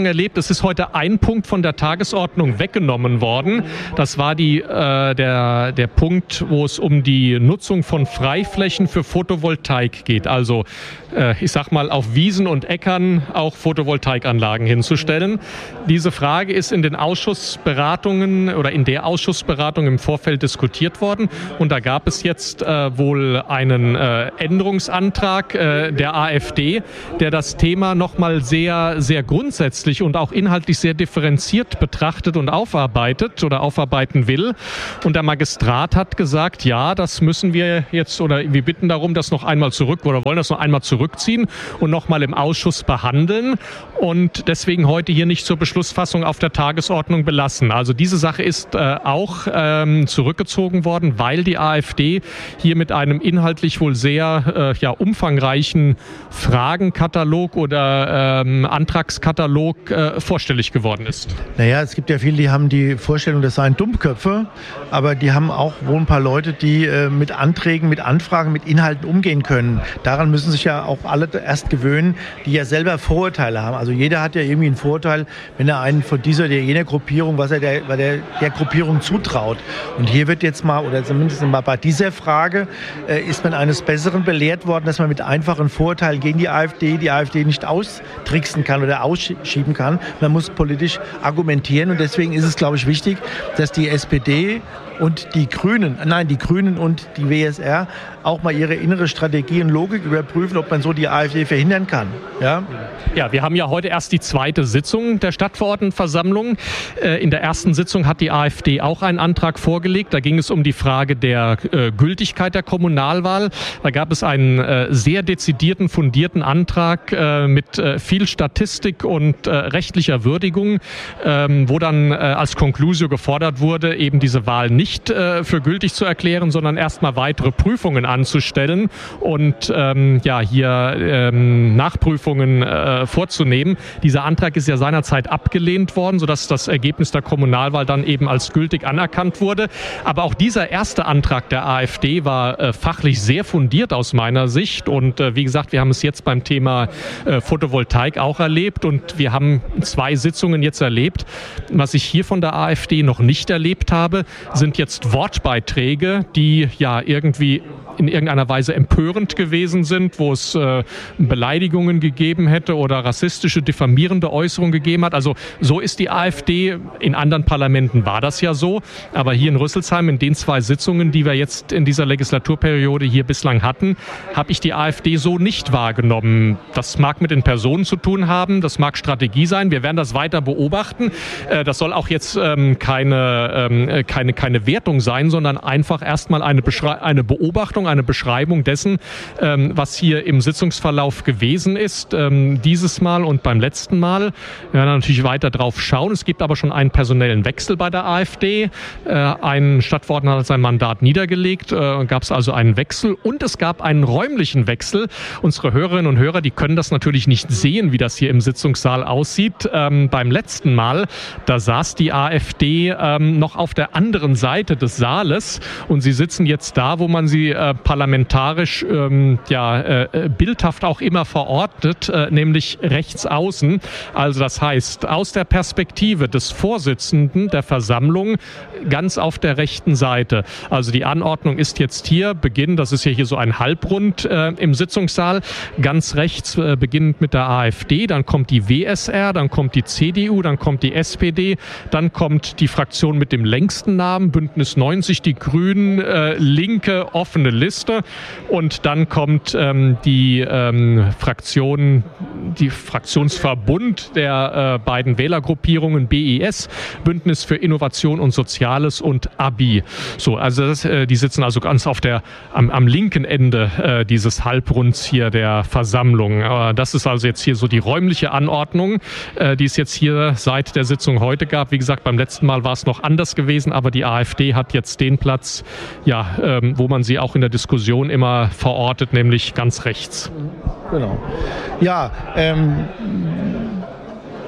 es ist heute ein Punkt von der Tagesordnung weggenommen worden. Das war die, äh, der, der Punkt, wo es um die Nutzung von Freiflächen für Photovoltaik geht. Also äh, ich sag mal auf Wiesen und Äckern auch Photovoltaikanlagen hinzustellen. Diese Frage ist in den Ausschussberatungen oder in der Ausschussberatung im Vorfeld diskutiert worden. Und da gab es jetzt äh, wohl einen äh, Änderungsantrag äh, der AfD, der das Thema nochmal sehr, sehr grundsätzlich und auch inhaltlich sehr differenziert betrachtet und aufarbeitet oder aufarbeiten will. Und der Magistrat hat gesagt, ja, das müssen wir jetzt oder wir bitten darum, das noch einmal zurück oder wollen das noch einmal zurückziehen und nochmal im Ausschuss behandeln und deswegen heute hier nicht zur Beschlussfassung auf der Tagesordnung belassen. Also diese Sache ist äh, auch ähm, zurückgezogen worden, weil die AfD hier mit einem inhaltlich wohl sehr äh, ja, umfangreichen Fragenkatalog oder ähm, Antragskatalog äh, vorstellig geworden ist. Naja, es gibt ja viele, die haben die Vorstellung, das seien Dummköpfe, aber die haben auch wohl ein paar Leute, die äh, mit Anträgen, mit Anfragen, mit Inhalten umgehen können. Daran müssen sich ja auch alle erst gewöhnen, die ja selber Vorurteile haben. Also jeder hat ja irgendwie einen Vorurteil, wenn er einen von dieser oder jener Gruppierung, was er der, der, der Gruppierung zutraut. Und hier wird jetzt mal, oder zumindest mal bei dieser Frage, äh, ist man eines Besseren belehrt worden, dass man mit einfachen Vorurteilen gegen die AfD, die AfD nicht austricksen kann oder ausschieben kann. Man muss politisch argumentieren und deswegen ist es, glaube ich, wichtig, dass die S P D und die Grünen, nein, die Grünen und die W S R auch mal ihre innere Strategie und Logik überprüfen, ob man so die AfD verhindern kann. Ja, ja, wir haben ja heute erst die zweite Sitzung der Stadtverordnetenversammlung. In der ersten Sitzung hat die AfD auch einen Antrag vorgelegt. Da ging es um die Frage der äh, Gültigkeit der Kommunalwahl. Da gab es einen äh, sehr dezidierten, fundierten Antrag äh, mit äh, viel Statistik und äh, rechtlicher Würdigung, ähm, wo dann äh, als Conclusio gefordert wurde, eben diese Wahl nicht äh, für gültig zu erklären, sondern erstmal weitere Prüfungen anzustellen und ähm, ja hier ähm, Nachprüfungen äh, vorzunehmen. Dieser Antrag ist ja seinerzeit abgelehnt worden, sodass das Ergebnis der Kommunalwahl dann eben als gültig anerkannt wurde. Aber auch dieser erste Antrag der AfD war äh, fachlich sehr fundiert aus meiner Sicht und äh, wie gesagt, wir haben es jetzt beim Thema äh, Photovoltaik auch erlebt und wir haben zwei Sitzungen jetzt erlebt. Was ich hier von der AfD noch nicht erlebt habe, sind jetzt Wortbeiträge, die ja irgendwie in irgendeiner Weise empörend gewesen sind, wo es äh, Beleidigungen gegeben hätte oder rassistische, diffamierende Äußerungen gegeben hat. Also so ist die AfD, in anderen Parlamenten war das ja so, aber hier in Rüsselsheim in den zwei Sitzungen, die wir jetzt in dieser Legislaturperiode hier bislang hatten, habe ich die AfD so nicht wahrgenommen. Das mag mit den Personen zu tun haben, das mag Strategie sein, wir werden das weiter beobachten. Äh, das soll auch jetzt ähm, keine, ähm, keine, keine Wertung sein, sondern einfach erstmal eine, Beschrei- eine Beobachtung, eine Beschreibung dessen, ähm, was hier im Sitzungsverlauf gewesen ist, ähm, dieses Mal und beim letzten Mal. Wir werden natürlich weiter drauf schauen. Es gibt aber schon einen personellen Wechsel bei der AfD. Äh, ein Stadtverordneter hat sein Mandat niedergelegt, äh, gab es also einen Wechsel und es gab einen räumlichen Wechsel. Unsere Hörerinnen und Hörer, die können das natürlich nicht sehen, wie das hier im Sitzungssaal aussieht. Ähm, beim letzten Mal, da saß die AfD ähm, noch auf der anderen Seite des Saales und sie sitzen jetzt da, wo man sie äh, parlamentarisch ähm, ja, äh, bildhaft auch immer verordnet, äh, nämlich rechts außen. Also das heißt, aus der Perspektive des Vorsitzenden der Versammlung ganz auf der rechten Seite. Also die Anordnung ist jetzt hier, Beginn, das ist ja hier so ein Halbrund äh, im Sitzungssaal, ganz rechts äh, beginnend mit der AfD, dann kommt die W S R, dann kommt die C D U, dann kommt die S P D, dann kommt die Fraktion mit dem längsten Namen, Bündnis neunzig, die Grünen, äh, Linke, offene Liste und dann kommt ähm, die ähm, Fraktion, die Fraktionsverbund der äh, beiden Wählergruppierungen B I S, Bündnis für Innovation und Soziales und A B I. So, also das, äh, die sitzen also ganz auf der am, am linken Ende äh, dieses Halbrunds hier der Versammlung. Äh, das ist also jetzt hier so die räumliche Anordnung, äh, die es jetzt hier seit der Sitzung heute gab. Wie gesagt, beim letzten Mal war es noch anders gewesen, aber die AfD hat jetzt den Platz, ja, ähm, wo man sie auch in der Diskussion immer verortet, nämlich ganz rechts. Genau. Ja, ähm,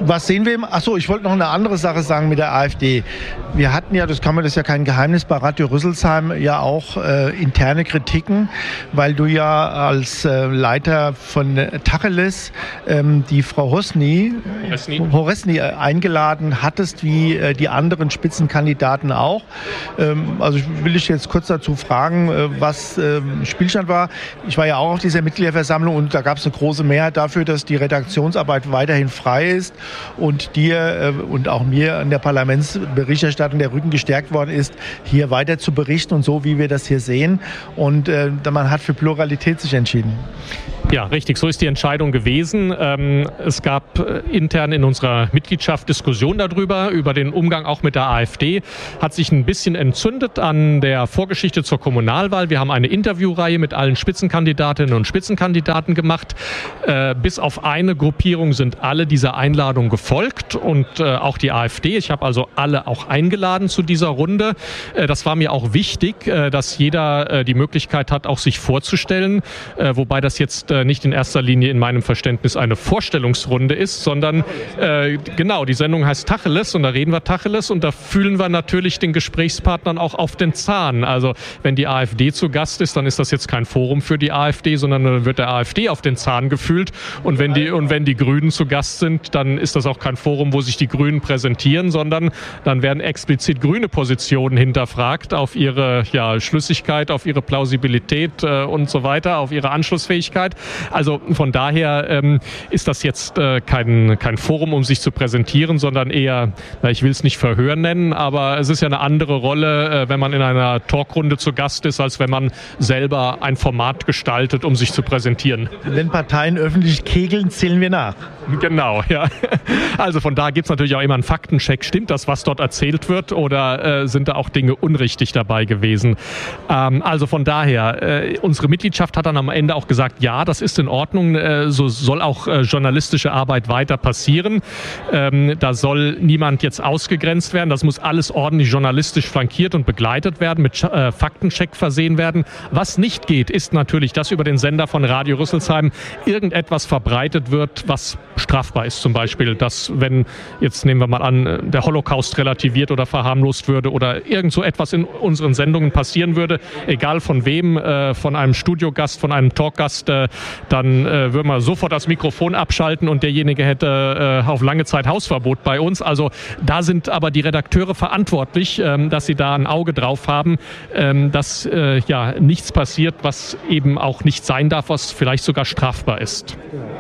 Was sehen wir? Achso, ich wollte noch eine andere Sache sagen mit der AfD. Wir hatten ja, das kann man, das ist ja kein Geheimnis, bei Radio Rüsselsheim ja auch äh, interne Kritiken, weil du ja als äh, Leiter von Tacheles ähm, die Frau Hosny, Horesny eingeladen hattest, wie äh, die anderen Spitzenkandidaten auch. Ähm, also ich will dich jetzt kurz dazu fragen, äh, was äh, Spielstand war. Ich war ja auch auf dieser Mitgliederversammlung und da gab es eine große Mehrheit dafür, dass die Redaktionsarbeit weiterhin frei ist und dir äh, und auch mir in der Parlamentsberichterstattung der Rücken gestärkt worden ist, hier weiter zu berichten und so, wie wir das hier sehen. Und äh, man hat für Pluralität sich entschieden. Ja, richtig, so ist die Entscheidung gewesen. Ähm, es gab äh, intern in unserer Mitgliedschaft Diskussion darüber, über den Umgang auch mit der AfD. Hat sich ein bisschen entzündet an der Vorgeschichte zur Kommunalwahl. Wir haben eine Interviewreihe mit allen Spitzenkandidatinnen und Spitzenkandidaten gemacht. Äh, bis auf eine Gruppierung sind alle dieser Einladung gefolgt und äh, auch die AfD. Ich habe also alle auch eingeladen zu dieser Runde. Äh, das war mir auch wichtig, äh, dass jeder äh, die Möglichkeit hat, auch sich vorzustellen, äh, wobei das jetzt äh, nicht in erster Linie in meinem Verständnis eine Vorstellungsrunde ist, sondern äh, genau, die Sendung heißt Tacheles und da reden wir Tacheles und da fühlen wir natürlich den Gesprächspartnern auch auf den Zahn. Also wenn die AfD zu Gast ist, dann ist das jetzt kein Forum für die AfD, sondern dann wird der AfD auf den Zahn gefühlt und wenn die, und wenn die Grünen zu Gast sind, dann ist das auch kein Forum, wo sich die Grünen präsentieren, sondern dann werden explizit grüne Positionen hinterfragt auf ihre ja, Schlüssigkeit, auf ihre Plausibilität äh, und so weiter, auf ihre Anschlussfähigkeit. Also von daher ähm, ist das jetzt äh, kein, kein Forum, um sich zu präsentieren, sondern eher, na, ich will es nicht Verhör nennen, aber es ist ja eine andere Rolle, äh, wenn man in einer Talkrunde zu Gast ist, als wenn man selber ein Format gestaltet, um sich zu präsentieren. Wenn Parteien öffentlich kegeln, zählen wir nach. Genau, ja. Also von da gibt es natürlich auch immer einen Faktencheck. Stimmt das, was dort erzählt wird, oder äh, sind da auch Dinge unrichtig dabei gewesen? Ähm, also von daher, äh, unsere Mitgliedschaft hat dann am Ende auch gesagt, ja, das ist in Ordnung, äh, so soll auch äh, journalistische Arbeit weiter passieren. Ähm, da soll niemand jetzt ausgegrenzt werden. Das muss alles ordentlich journalistisch flankiert und begleitet werden, mit äh, Faktencheck versehen werden. Was nicht geht, ist natürlich, dass über den Sender von Radio Rüsselsheim irgendetwas verbreitet wird, was strafbar ist. Zum Beispiel, dass, wenn, jetzt nehmen wir mal an, der Holocaust relativiert oder verharmlost würde oder irgend so etwas in unseren Sendungen passieren würde, egal von wem, äh, von einem Studiogast, von einem Talkgast, äh, dann äh, würden wir sofort das Mikrofon abschalten und derjenige hätte äh, auf lange Zeit Hausverbot bei uns. Also da sind aber die Redakteure verantwortlich, ähm, dass sie da ein Auge drauf haben, ähm, dass äh, ja nichts passiert, was eben auch nicht sein darf, was vielleicht sogar strafbar ist.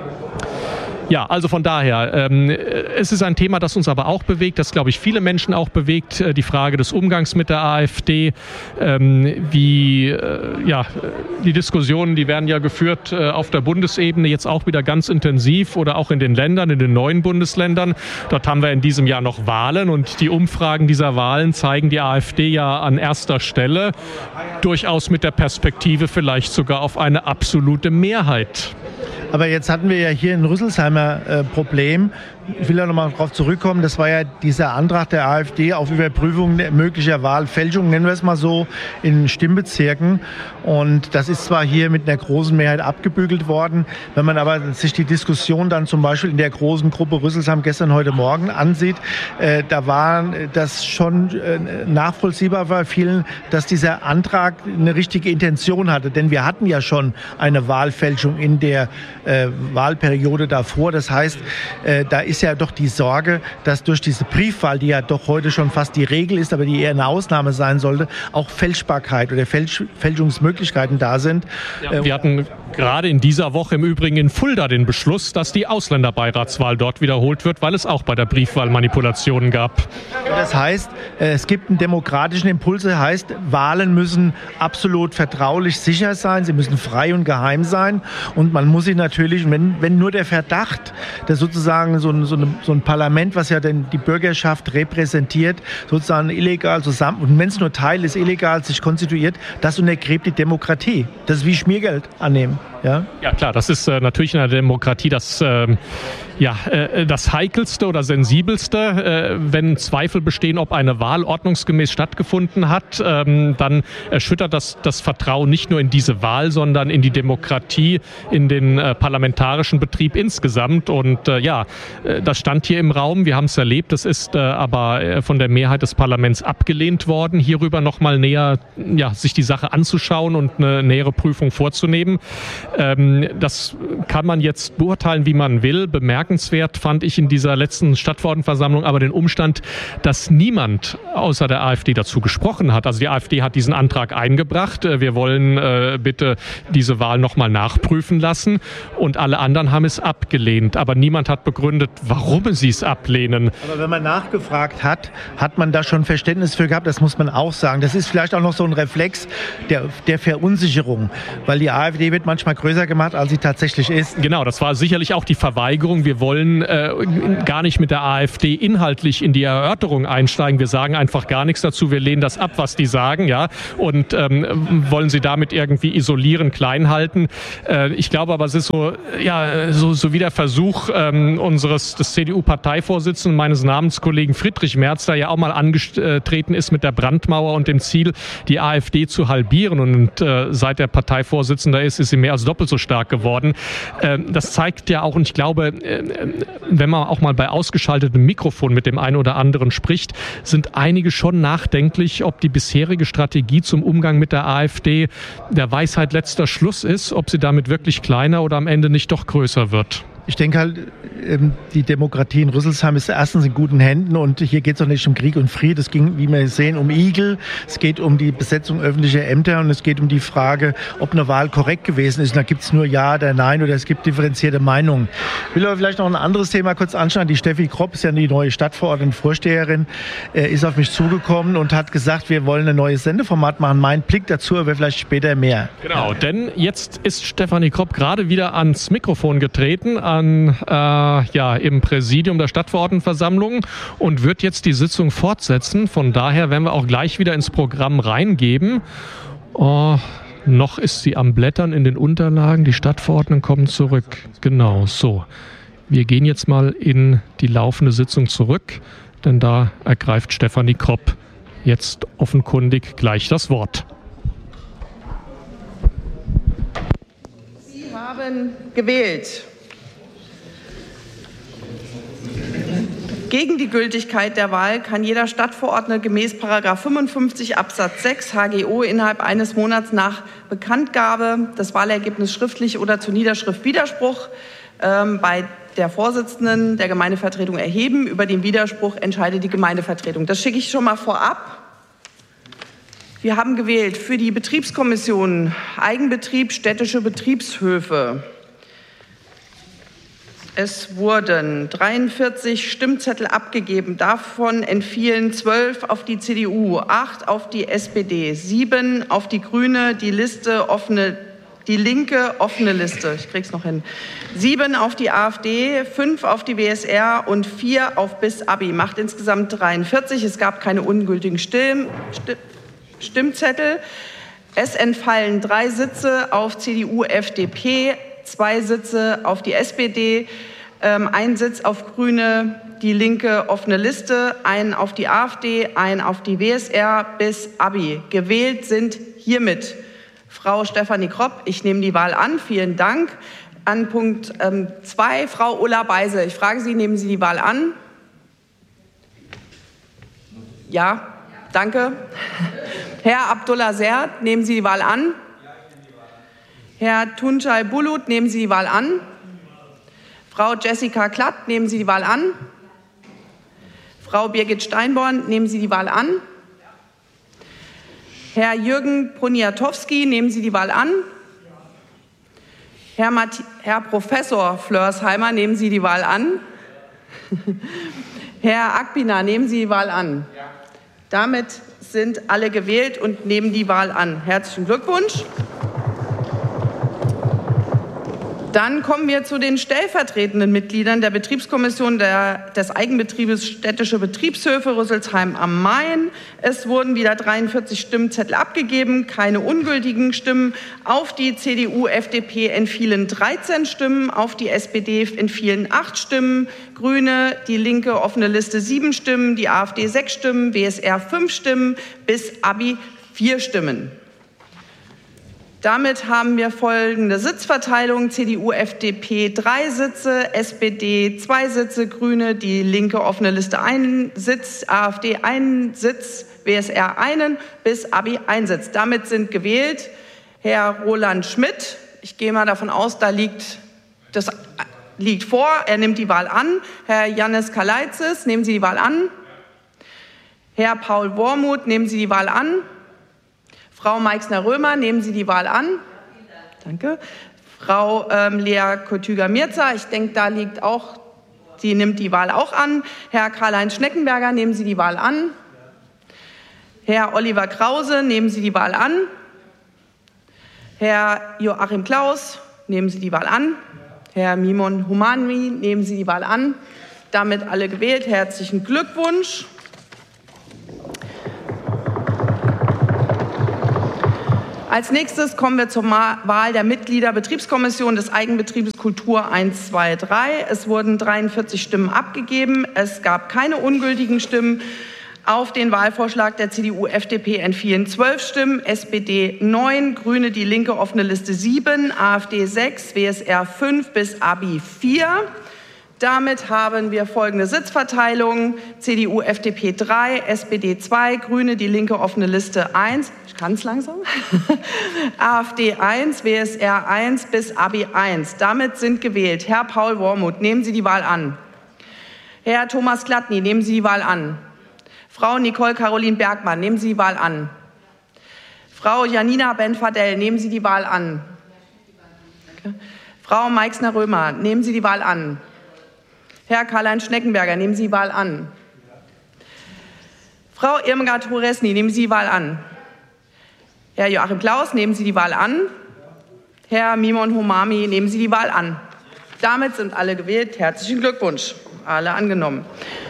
Ja, also von daher, ähm, es ist ein Thema, das uns aber auch bewegt, das, glaube ich, viele Menschen auch bewegt, äh, die Frage des Umgangs mit der AfD, ähm, wie, äh, ja, die Diskussionen, die werden ja geführt äh, auf der Bundesebene jetzt auch wieder ganz intensiv oder auch in den Ländern, in den neuen Bundesländern. Dort haben wir in diesem Jahr noch Wahlen und die Umfragen dieser Wahlen zeigen die AfD ja an erster Stelle, durchaus mit der Perspektive vielleicht sogar auf eine absolute Mehrheit. Aber jetzt hatten wir ja hier ein Rüsselsheimer äh, Problem. Ich will ja noch mal darauf zurückkommen. Das war ja dieser Antrag der AfD auf Überprüfung möglicher Wahlfälschung, nennen wir es mal so, in Stimmbezirken. Und das ist zwar hier mit einer großen Mehrheit abgebügelt worden. Wenn man aber sich die Diskussion dann zum Beispiel in der großen Gruppe Rüsselsheim gestern, heute Morgen ansieht, äh, da war das schon äh, nachvollziehbar bei vielen, dass dieser Antrag eine richtige Intention hatte. Denn wir hatten ja schon eine Wahlfälschung in der äh, Wahlperiode davor. Das heißt, äh, da ist ja doch die Sorge, dass durch diese Briefwahl, die ja doch heute schon fast die Regel ist, aber die eher eine Ausnahme sein sollte, auch Fälschbarkeit oder Fälsch- Fälschungsmöglichkeiten da sind. Ja, wir hatten gerade in dieser Woche im Übrigen in Fulda den Beschluss, dass die Ausländerbeiratswahl dort wiederholt wird, weil es auch bei der Briefwahl Manipulationen gab. Das heißt, es gibt einen demokratischen Impuls, das heißt, Wahlen müssen absolut vertraulich sicher sein, sie müssen frei und geheim sein und man muss sie natürlich, wenn, wenn nur der Verdacht, dass sozusagen so ein, so, eine, so ein Parlament, was ja denn die Bürgerschaft repräsentiert, sozusagen illegal zusammen, und wenn es nur Teil ist, illegal sich konstituiert, das untergräbt die Demokratie. Das ist wie Schmiergeld annehmen. Ja, ja klar, das ist äh, natürlich in der Demokratie das, äh, ja, äh, das Heikelste oder Sensibelste. Äh, wenn Zweifel bestehen, ob eine Wahl ordnungsgemäß stattgefunden hat, ähm, dann erschüttert das das Vertrauen nicht nur in diese Wahl, sondern in die Demokratie, in den äh, parlamentarischen Betrieb insgesamt. Und äh, ja, äh, das stand hier im Raum, wir haben es erlebt, es ist äh, aber äh, von der Mehrheit des Parlaments abgelehnt worden, hierüber nochmal näher, ja, sich die Sache anzuschauen und eine nähere Prüfung vorzunehmen. Ähm, das kann man jetzt beurteilen, wie man will. Bemerkenswert fand ich in dieser letzten Stadtverordnetenversammlung aber den Umstand, dass niemand außer der AfD dazu gesprochen hat. Also die AfD hat diesen Antrag eingebracht. Wir wollen äh, bitte diese Wahl nochmal nachprüfen lassen. Und alle anderen haben es abgelehnt. Aber niemand hat begründet, warum sie es ablehnen. Aber wenn man nachgefragt hat, hat man da schon Verständnis für gehabt. Das muss man auch sagen. Das ist vielleicht auch noch so ein Reflex der, der Verunsicherung. Weil die AfD wird manchmal größer gemacht, als sie tatsächlich ist. Genau, das war sicherlich auch die Verweigerung. Wir wollen äh, gar nicht mit der AfD inhaltlich in die Erörterung einsteigen. Wir sagen einfach gar nichts dazu. Wir lehnen das ab, was die sagen, ja, und ähm, wollen sie damit irgendwie isolieren, klein halten. Äh, ich glaube aber, es ist so, ja, so, so wie der Versuch ähm, unseres des C D U-Parteivorsitzenden, meines Namenskollegen Friedrich Merz, der ja auch mal angetreten ist mit der Brandmauer und dem Ziel, die AfD zu halbieren. Und äh, seit der Parteivorsitzende ist, ist sie mehr als doppelt so stark geworden. Äh, das zeigt ja auch, und ich glaube, äh, wenn man auch mal bei ausgeschaltetem Mikrofon mit dem einen oder anderen spricht, sind einige schon nachdenklich, ob die bisherige Strategie zum Umgang mit der AfD der Weisheit letzter Schluss ist, ob sie damit wirklich kleiner oder am Ende nicht doch größer wird. Ich denke halt, die Demokratie in Rüsselsheim ist erstens in guten Händen und hier geht es auch nicht um Krieg und Frieden. Es ging, wie wir sehen, um Igel, es geht um die Besetzung öffentlicher Ämter und es geht um die Frage, ob eine Wahl korrekt gewesen ist. Und da gibt es nur Ja oder Nein oder es gibt differenzierte Meinungen. Ich will aber vielleicht noch ein anderes Thema kurz anschauen. Die Steffi Kropp ist ja die neue Stadtverordnetenvorsteherin, ist auf mich zugekommen und hat gesagt, wir wollen ein neues Sendeformat machen. Mein Blick dazu, aber vielleicht später mehr. Genau, denn jetzt ist Stefanie Kropp gerade wieder ans Mikrofon getreten, an, äh, ja, im Präsidium der Stadtverordnetenversammlung und wird jetzt die Sitzung fortsetzen. Von daher werden wir auch gleich wieder ins Programm reingeben. Oh, noch ist sie am Blättern in den Unterlagen. Die Stadtverordneten kommen zurück. Genau, so. Wir gehen jetzt mal in die laufende Sitzung zurück, denn da ergreift Stefanie Kropp jetzt offenkundig gleich das Wort. Sie haben gewählt. Gegen die Gültigkeit der Wahl kann jeder Stadtverordnete gemäß Paragraph fünfundfünfzig Absatz sechs H G O innerhalb eines Monats nach Bekanntgabe des Wahlergebnisses schriftlich oder zur Niederschrift Widerspruch ähm, bei der Vorsitzenden der Gemeindevertretung erheben. Über den Widerspruch entscheidet die Gemeindevertretung. Das schicke ich schon mal vorab. Wir haben gewählt für die Betriebskommission Eigenbetrieb, städtische Betriebshöfe. Es wurden dreiundvierzig Stimmzettel abgegeben. Davon entfielen zwölf auf die C D U, acht auf die S P D, sieben auf die Grüne, die Liste offene, die Linke offene Liste. Ich krieg's noch hin. Sieben auf die AfD, fünf auf die W S R und vier auf bis Abi. Macht insgesamt dreiundvierzig. Es gab keine ungültigen Stimm, Stimm, Stimmzettel. Es entfallen drei Sitze auf C D U, F D P. Zwei Sitze auf die S P D, ähm, ein Sitz auf Grüne, die Linke offene Liste, einen auf die AfD, einen auf die W S R bis Abi. Gewählt sind hiermit Frau Stefanie Kropp. Ich nehme die Wahl an. Vielen Dank. An Punkt zwei, ähm, Frau Ulla Beise. Ich frage Sie, nehmen Sie die Wahl an? Ja, danke. Herr Abdullah Sert, nehmen Sie die Wahl an? Herr Tuncay Bulut, nehmen Sie die Wahl an? Frau Jessica Klatt, nehmen Sie die Wahl an? Frau Birgit Steinborn, nehmen Sie die Wahl an? Herr Jürgen Poniatowski, nehmen Sie die Wahl an? Herr, Mathi- Herr Professor Flörsheimer, nehmen Sie die Wahl an? Herr Akpina, nehmen Sie die Wahl an? Damit sind alle gewählt und nehmen die Wahl an. Herzlichen Glückwunsch. Dann kommen wir zu den stellvertretenden Mitgliedern der Betriebskommission der, des Eigenbetriebes Städtische Betriebshöfe Rüsselsheim am Main. Es wurden wieder dreiundvierzig Stimmzettel abgegeben, keine ungültigen Stimmen. Auf die C D U, F D P entfielen dreizehn Stimmen, auf die S P D entfielen acht Stimmen, Grüne, die Linke, offene Liste sieben Stimmen, die AfD sechs Stimmen, W S R fünf Stimmen, bis Abi vier Stimmen. Damit haben wir folgende Sitzverteilung: C D U, F D P drei Sitze, S P D zwei Sitze, Grüne, die Linke, offene Liste einen Sitz, AfD einen Sitz, W S R einen, bis Abi ein Sitz. Damit sind gewählt Herr Roland Schmidt. Ich gehe mal davon aus, da liegt das liegt vor. Er nimmt die Wahl an. Herr Jannis Kalaitzis, nehmen Sie die Wahl an. Herr Paul Wormuth, nehmen Sie die Wahl an. Frau Meixner-Römer, nehmen Sie die Wahl an. Danke. Frau ähm, Lea Kotüger-Mirza, ich denke, da liegt auch, sie nimmt die Wahl auch an. Herr Karl-Heinz Schneckenberger, nehmen Sie die Wahl an. Herr Oliver Krause, nehmen Sie die Wahl an. Herr Joachim Klaus, nehmen Sie die Wahl an. Herr Mimon Humani, nehmen Sie die Wahl an. Damit alle gewählt. Herzlichen Glückwunsch. Als nächstes kommen wir zur Wahl der Mitglieder Betriebskommission des Eigenbetriebes Kultur eins, zwei, drei. Es wurden dreiundvierzig Stimmen abgegeben. Es gab keine ungültigen Stimmen. Auf den Wahlvorschlag der C D U, F D P entfielen zwölf Stimmen, S P D neun, Grüne, die Linke, offene Liste sieben, AfD sechs, W S R fünf, bis Abi vier. Damit haben wir folgende Sitzverteilung: C D U, F D P drei, S P D zwei, Grüne, die Linke, offene Liste eins, ich kann es langsam, AfD eins, W S R eins, bis Abi eins. Damit sind gewählt Herr Paul Wormuth, nehmen Sie die Wahl an. Herr Thomas Klattny, nehmen Sie die Wahl an. Frau Nicole Caroline Bergmann, nehmen Sie die Wahl an. Frau Janina Ben-Fadel, nehmen Sie die Wahl an. Okay. Frau Meixner-Römer, nehmen Sie die Wahl an. Herr Karl-Heinz Schneckenberger, nehmen Sie die Wahl an. Frau Irmgard Horesny, nehmen Sie die Wahl an. Herr Joachim Klaus, nehmen Sie die Wahl an. Herr Mimon Humami, nehmen Sie die Wahl an. Damit sind alle gewählt. Herzlichen Glückwunsch. Alle angenommen.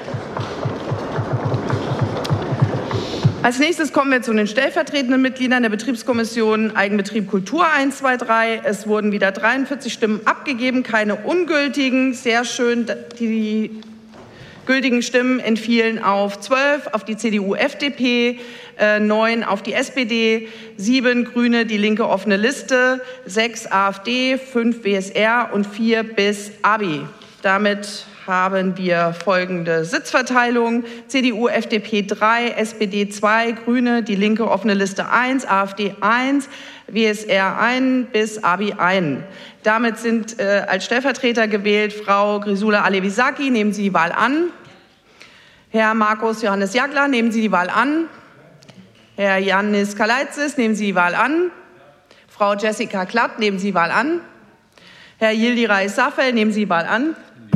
Als nächstes kommen wir zu den stellvertretenden Mitgliedern der Betriebskommission Eigenbetrieb Kultur eins, zwei, drei. Es wurden wieder dreiundvierzig Stimmen abgegeben, keine ungültigen. Sehr schön, die gültigen Stimmen entfielen auf zwölf, auf die C D U, F D P, äh, neun auf die S P D, sieben Grüne, die Linke, offene Liste, sechs AfD, fünf W S R und vier bis Abi. Damit haben wir folgende Sitzverteilung: C D U, F D P drei, S P D zwei, Grüne, die Linke, offene Liste eins, AfD eins, W S R eins bis Abi eins. Damit sind äh, als Stellvertreter gewählt Frau Grisula Alevisaki, nehmen Sie die Wahl an. Herr Markus Johannes Jagler, nehmen Sie die Wahl an. Herr Jannis Kalaitzis, nehmen Sie die Wahl an. Frau Jessica Klatt, nehmen Sie die Wahl an. Herr Yildiray Safel, nehmen Sie die Wahl an.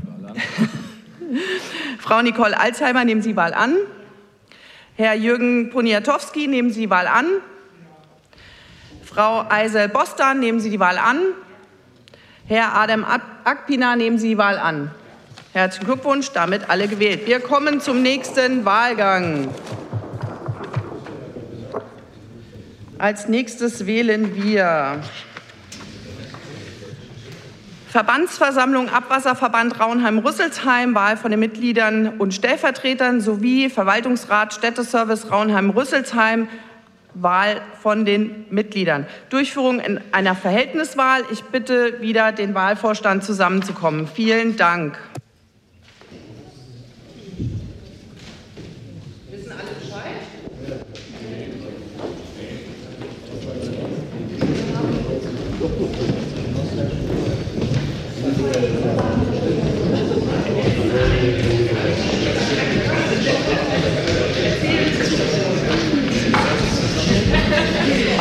Frau Nicole Alzheimer, nehmen Sie die Wahl an. Herr Jürgen Poniatowski, nehmen Sie die Wahl an. Frau Eisel Bostan, nehmen Sie die Wahl an. Herr Adem Akpina, nehmen Sie die Wahl an. Herzlichen Glückwunsch, damit alle gewählt. Wir kommen zum nächsten Wahlgang. Als nächstes wählen wir Verbandsversammlung Abwasserverband Raunheim-Rüsselsheim, Wahl von den Mitgliedern und Stellvertretern sowie Verwaltungsrat Städteservice Raunheim-Rüsselsheim, Wahl von den Mitgliedern. Durchführung in einer Verhältniswahl. Ich bitte wieder den Wahlvorstand zusammenzukommen. Vielen Dank. Wissen alle Bescheid?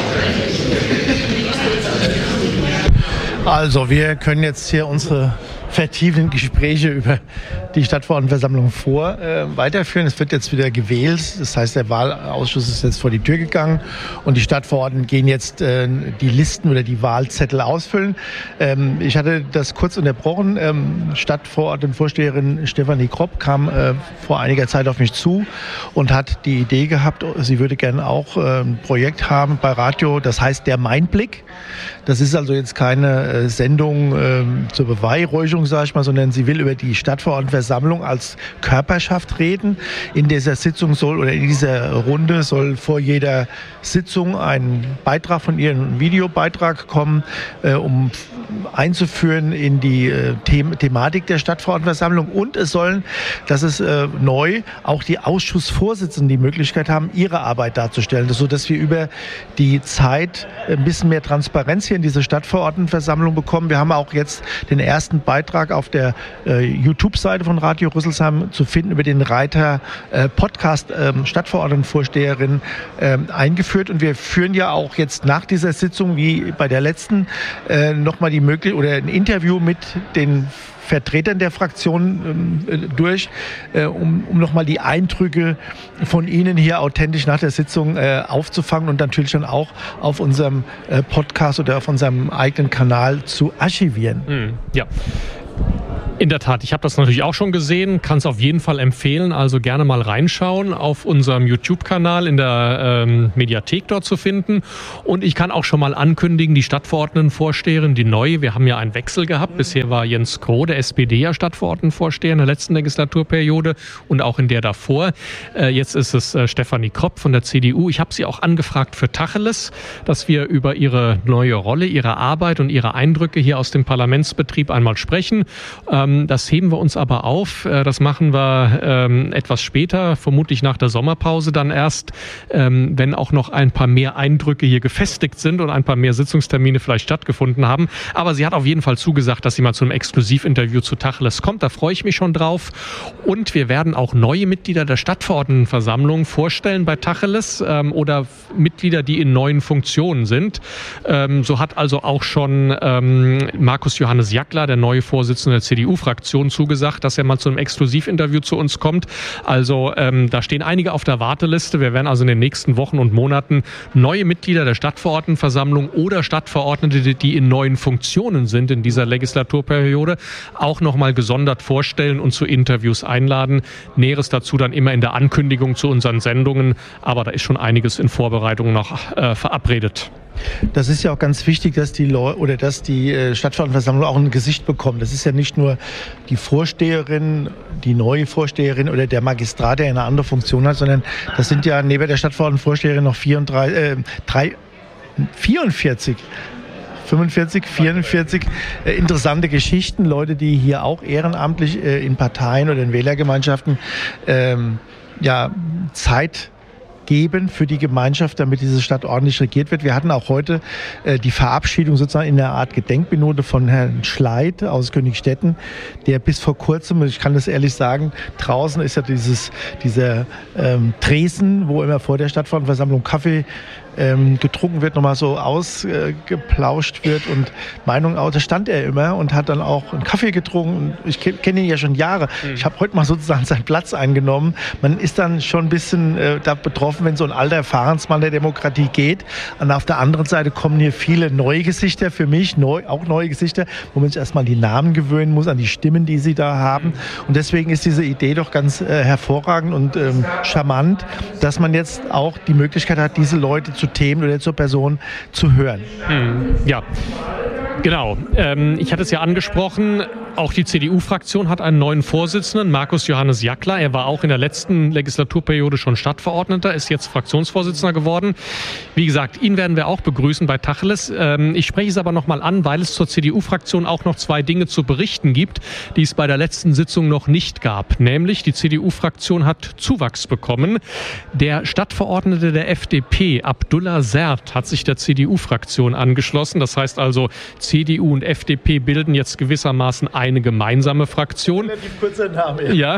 Also wir können jetzt hier unsere vertiefenden Gespräche über die Stadtverordnetenversammlung vor äh, weiterführen. Es wird jetzt wieder gewählt. Das heißt, der Wahlausschuss ist jetzt vor die Tür gegangen und die Stadtverordneten gehen jetzt äh, die Listen oder die Wahlzettel ausfüllen. Ähm, ich hatte das kurz unterbrochen. Ähm, Stadtverordnetenvorsteherin Stefanie Kropp kam äh, vor einiger Zeit auf mich zu und hat die Idee gehabt, sie würde gerne auch äh, ein Projekt haben bei Radio, das heißt der Mainblick. Das ist also jetzt keine äh, Sendung äh, zur Beweihräucherung, sage ich mal, sondern sie will über die Stadtverordnetenversammlung als Körperschaft reden. In dieser Sitzung soll oder in dieser Runde soll vor jeder Sitzung ein Beitrag von ihr, ein Videobeitrag kommen, äh, um einzuführen in die äh, The- Thematik der Stadtverordnetenversammlung. Und es sollen, das ist äh, neu, auch die Ausschussvorsitzenden die Möglichkeit haben, ihre Arbeit darzustellen, sodass wir über die Zeit ein bisschen mehr Transparenz hier in diese Stadtverordnetenversammlung bekommen. Wir haben auch jetzt den ersten Beitrag auf der äh, YouTube-Seite von Radio Rüsselsheim zu finden über den Reiter äh, Podcast äh, Stadtverordnetenvorsteherin äh, eingeführt. Und wir führen ja auch jetzt nach dieser Sitzung, wie bei der letzten, äh, nochmal die Möglichkeit oder ein Interview mit den Vertretern der Fraktion äh, durch, äh, um, um nochmal die Eindrücke von Ihnen hier authentisch nach der Sitzung äh, aufzufangen und natürlich dann auch auf unserem äh, Podcast oder auf unserem eigenen Kanal zu archivieren. Mhm, ja. In der Tat, ich habe das natürlich auch schon gesehen, kann es auf jeden Fall empfehlen, also gerne mal reinschauen, auf unserem YouTube-Kanal in der ähm, Mediathek dort zu finden. Und ich kann auch schon mal ankündigen, die Stadtverordnetenvorsteherin, die neue, wir haben ja einen Wechsel gehabt, bisher war Jens Kroh, der S P D, ja Stadtverordnetenvorsteher in der letzten Legislaturperiode und auch in der davor. Äh, jetzt ist es äh, Stefanie Kropp von der C D U. Ich habe sie auch angefragt für Tacheles, dass wir über ihre neue Rolle, ihre Arbeit und ihre Eindrücke hier aus dem Parlamentsbetrieb einmal sprechen. Ähm, Das heben wir uns aber auf. Das machen wir ähm, etwas später, vermutlich nach der Sommerpause dann erst, ähm, wenn auch noch ein paar mehr Eindrücke hier gefestigt sind und ein paar mehr Sitzungstermine vielleicht stattgefunden haben. Aber sie hat auf jeden Fall zugesagt, dass sie mal zu einem Exklusivinterview zu Tacheles kommt. Da freue ich mich schon drauf. Und wir werden auch neue Mitglieder der Stadtverordnetenversammlung vorstellen bei Tacheles ähm, oder Mitglieder, die in neuen Funktionen sind. Ähm, so hat also auch schon ähm, Markus Johannes Jackler, der neue Vorsitzende der C D U-Fraktion, zugesagt, dass er mal zu einem Exklusivinterview zu uns kommt. Also ähm, da stehen einige auf der Warteliste. Wir werden also in den nächsten Wochen und Monaten neue Mitglieder der Stadtverordnetenversammlung oder Stadtverordnete, die in neuen Funktionen sind in dieser Legislaturperiode, auch nochmal gesondert vorstellen und zu Interviews einladen. Näheres dazu dann immer in der Ankündigung zu unseren Sendungen. Aber da ist schon einiges in Vorbereitung noch äh, verabredet. Das ist ja auch ganz wichtig, dass die Leute oder dass die äh, Stadtverordnetenversammlung auch ein Gesicht bekommt. Das ist ja nicht nur die Vorsteherin, die neue Vorsteherin oder der Magistrat, der eine andere Funktion hat, sondern das sind ja neben der Stadtverordnetenvorsteherin noch vierunddreißig, äh, drei, vierundvierzig fünfundvierzig, vierundvierzig äh, interessante Geschichten, Leute, die hier auch ehrenamtlich äh, in Parteien oder in Wählergemeinschaften ähm, ja, Zeit geben für die Gemeinschaft, damit diese Stadt ordentlich regiert wird. Wir hatten auch heute äh, die Verabschiedung sozusagen in einer Art Gedenkminute von Herrn Schleit aus Königstetten, der bis vor kurzem, ich kann das ehrlich sagen, draußen ist ja dieses, dieser ähm, Tresen, wo immer vor der Stadtverordnetenversammlung Kaffee ähm, getrunken wird, nochmal so ausgeplauscht äh, wird und Meinungen aus. Da stand er immer und hat dann auch einen Kaffee getrunken. Ich kenne ihn ja schon Jahre. Mhm. Ich habe heute mal sozusagen seinen Platz eingenommen. Man ist dann schon ein bisschen äh, da betroffen, wenn so ein alter Erfahrensmann der Demokratie geht. Und auf der anderen Seite kommen hier viele neue Gesichter für mich, neu, auch neue Gesichter, wo man sich erstmal an die Namen gewöhnen muss, an die Stimmen, die sie da haben. Und deswegen ist diese Idee doch ganz äh, hervorragend und ähm, charmant, dass man jetzt auch die Möglichkeit hat, diese Leute zu Themen oder zur Person zu hören. Hm, ja. Genau. Ähm, ich hatte es ja angesprochen, auch die C D U-Fraktion hat einen neuen Vorsitzenden, Markus Johannes Jackler. Er war auch in der letzten Legislaturperiode schon Stadtverordneter, ist jetzt Fraktionsvorsitzender geworden. Wie gesagt, ihn werden wir auch begrüßen bei Tacheles. Ähm, ich spreche es aber nochmal an, weil es zur C D U-Fraktion auch noch zwei Dinge zu berichten gibt, die es bei der letzten Sitzung noch nicht gab. Nämlich, die C D U-Fraktion hat Zuwachs bekommen. Der Stadtverordnete der F D P, Abdullah Sert, hat sich der C D U-Fraktion angeschlossen. Das heißt also, C D U und F D P bilden jetzt gewissermaßen eine gemeinsame Fraktion. Relativ kurzer Name. Ja,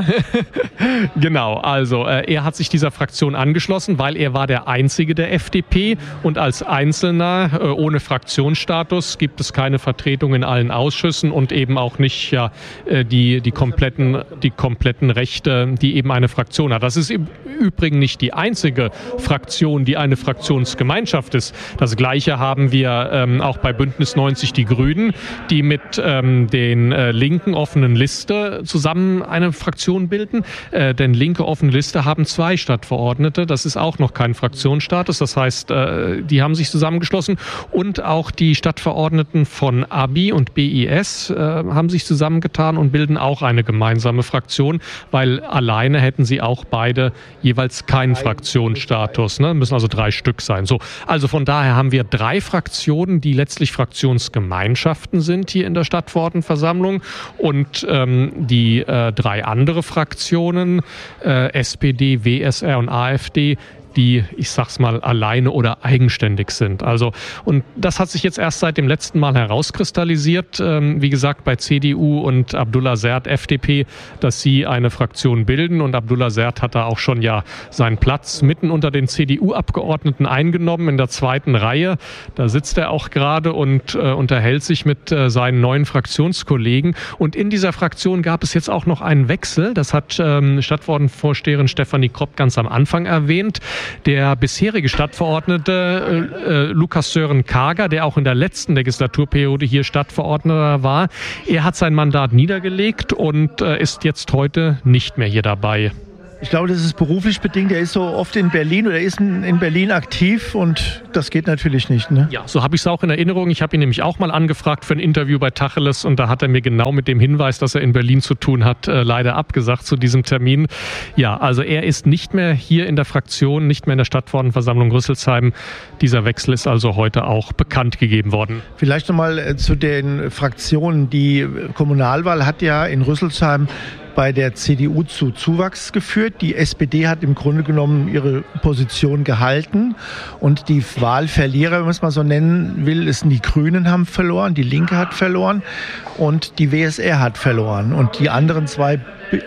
genau. Also äh, er hat sich dieser Fraktion angeschlossen, weil er war der Einzige der F D P und als Einzelner äh, ohne Fraktionsstatus gibt es keine Vertretung in allen Ausschüssen und eben auch nicht ja, äh, die, die, kompletten, die kompletten Rechte, die eben eine Fraktion hat. Das ist im Übrigen nicht die einzige Fraktion, die eine Fraktionsgemeinschaft ist. Das Gleiche haben wir ähm, auch bei Bündnis neunzig Die Grünen, die mit ähm, den äh, linken offenen Liste zusammen eine Fraktion bilden. Äh, denn linke offene Liste haben zwei Stadtverordnete. Das ist auch noch kein Fraktionsstatus. Das heißt, äh, die haben sich zusammengeschlossen. Und auch die Stadtverordneten von A B I und B I S äh, haben sich zusammengetan und bilden auch eine gemeinsame Fraktion, weil alleine hätten sie auch beide jeweils keinen Fraktionsstatus. Ne? Müssen also drei Stück sein. So, also von daher haben wir drei Fraktionen, die letztlich Fraktionsgemeinschaften sind hier in der Stadtverordnetenversammlung und ähm, die äh, drei andere Fraktionen, äh, S P D, W S R und AfD, die, ich sag's mal, alleine oder eigenständig sind. Also, und das hat sich jetzt erst seit dem letzten Mal herauskristallisiert, ähm, wie gesagt, bei C D U und Abdullah Sert, F D P, dass sie eine Fraktion bilden und Abdullah Sert hat da auch schon ja seinen Platz mitten unter den C D U-Abgeordneten eingenommen, in der zweiten Reihe. Da sitzt er auch gerade und äh, unterhält sich mit äh, seinen neuen Fraktionskollegen. Und in dieser Fraktion gab es jetzt auch noch einen Wechsel. Das hat ähm, Stadtverordnetenvorsteherin Stefanie Kropp ganz am Anfang erwähnt. Der bisherige Stadtverordnete äh, äh, Lukas Sören Kager, der auch in der letzten Legislaturperiode hier Stadtverordneter war, er hat sein Mandat niedergelegt und äh, ist jetzt heute nicht mehr hier dabei. Ich glaube, das ist beruflich bedingt. Er ist so oft in Berlin oder ist in Berlin aktiv und das geht natürlich nicht. Ne? Ja, so habe ich es auch in Erinnerung. Ich habe ihn nämlich auch mal angefragt für ein Interview bei Tacheles und da hat er mir genau mit dem Hinweis, dass er in Berlin zu tun hat, äh, leider abgesagt zu diesem Termin. Ja, also er ist nicht mehr hier in der Fraktion, nicht mehr in der Stadtverordnetenversammlung Rüsselsheim. Dieser Wechsel ist also heute auch bekannt gegeben worden. Vielleicht nochmal äh, zu den Fraktionen. Die Kommunalwahl hat ja in Rüsselsheim bei der C D U zu Zuwachs geführt. Die S P D hat im Grunde genommen ihre Position gehalten und die Wahlverlierer, wenn man es mal so nennen will, ist die Grünen haben verloren, die Linke hat verloren und die W S R hat verloren. Und die anderen zwei,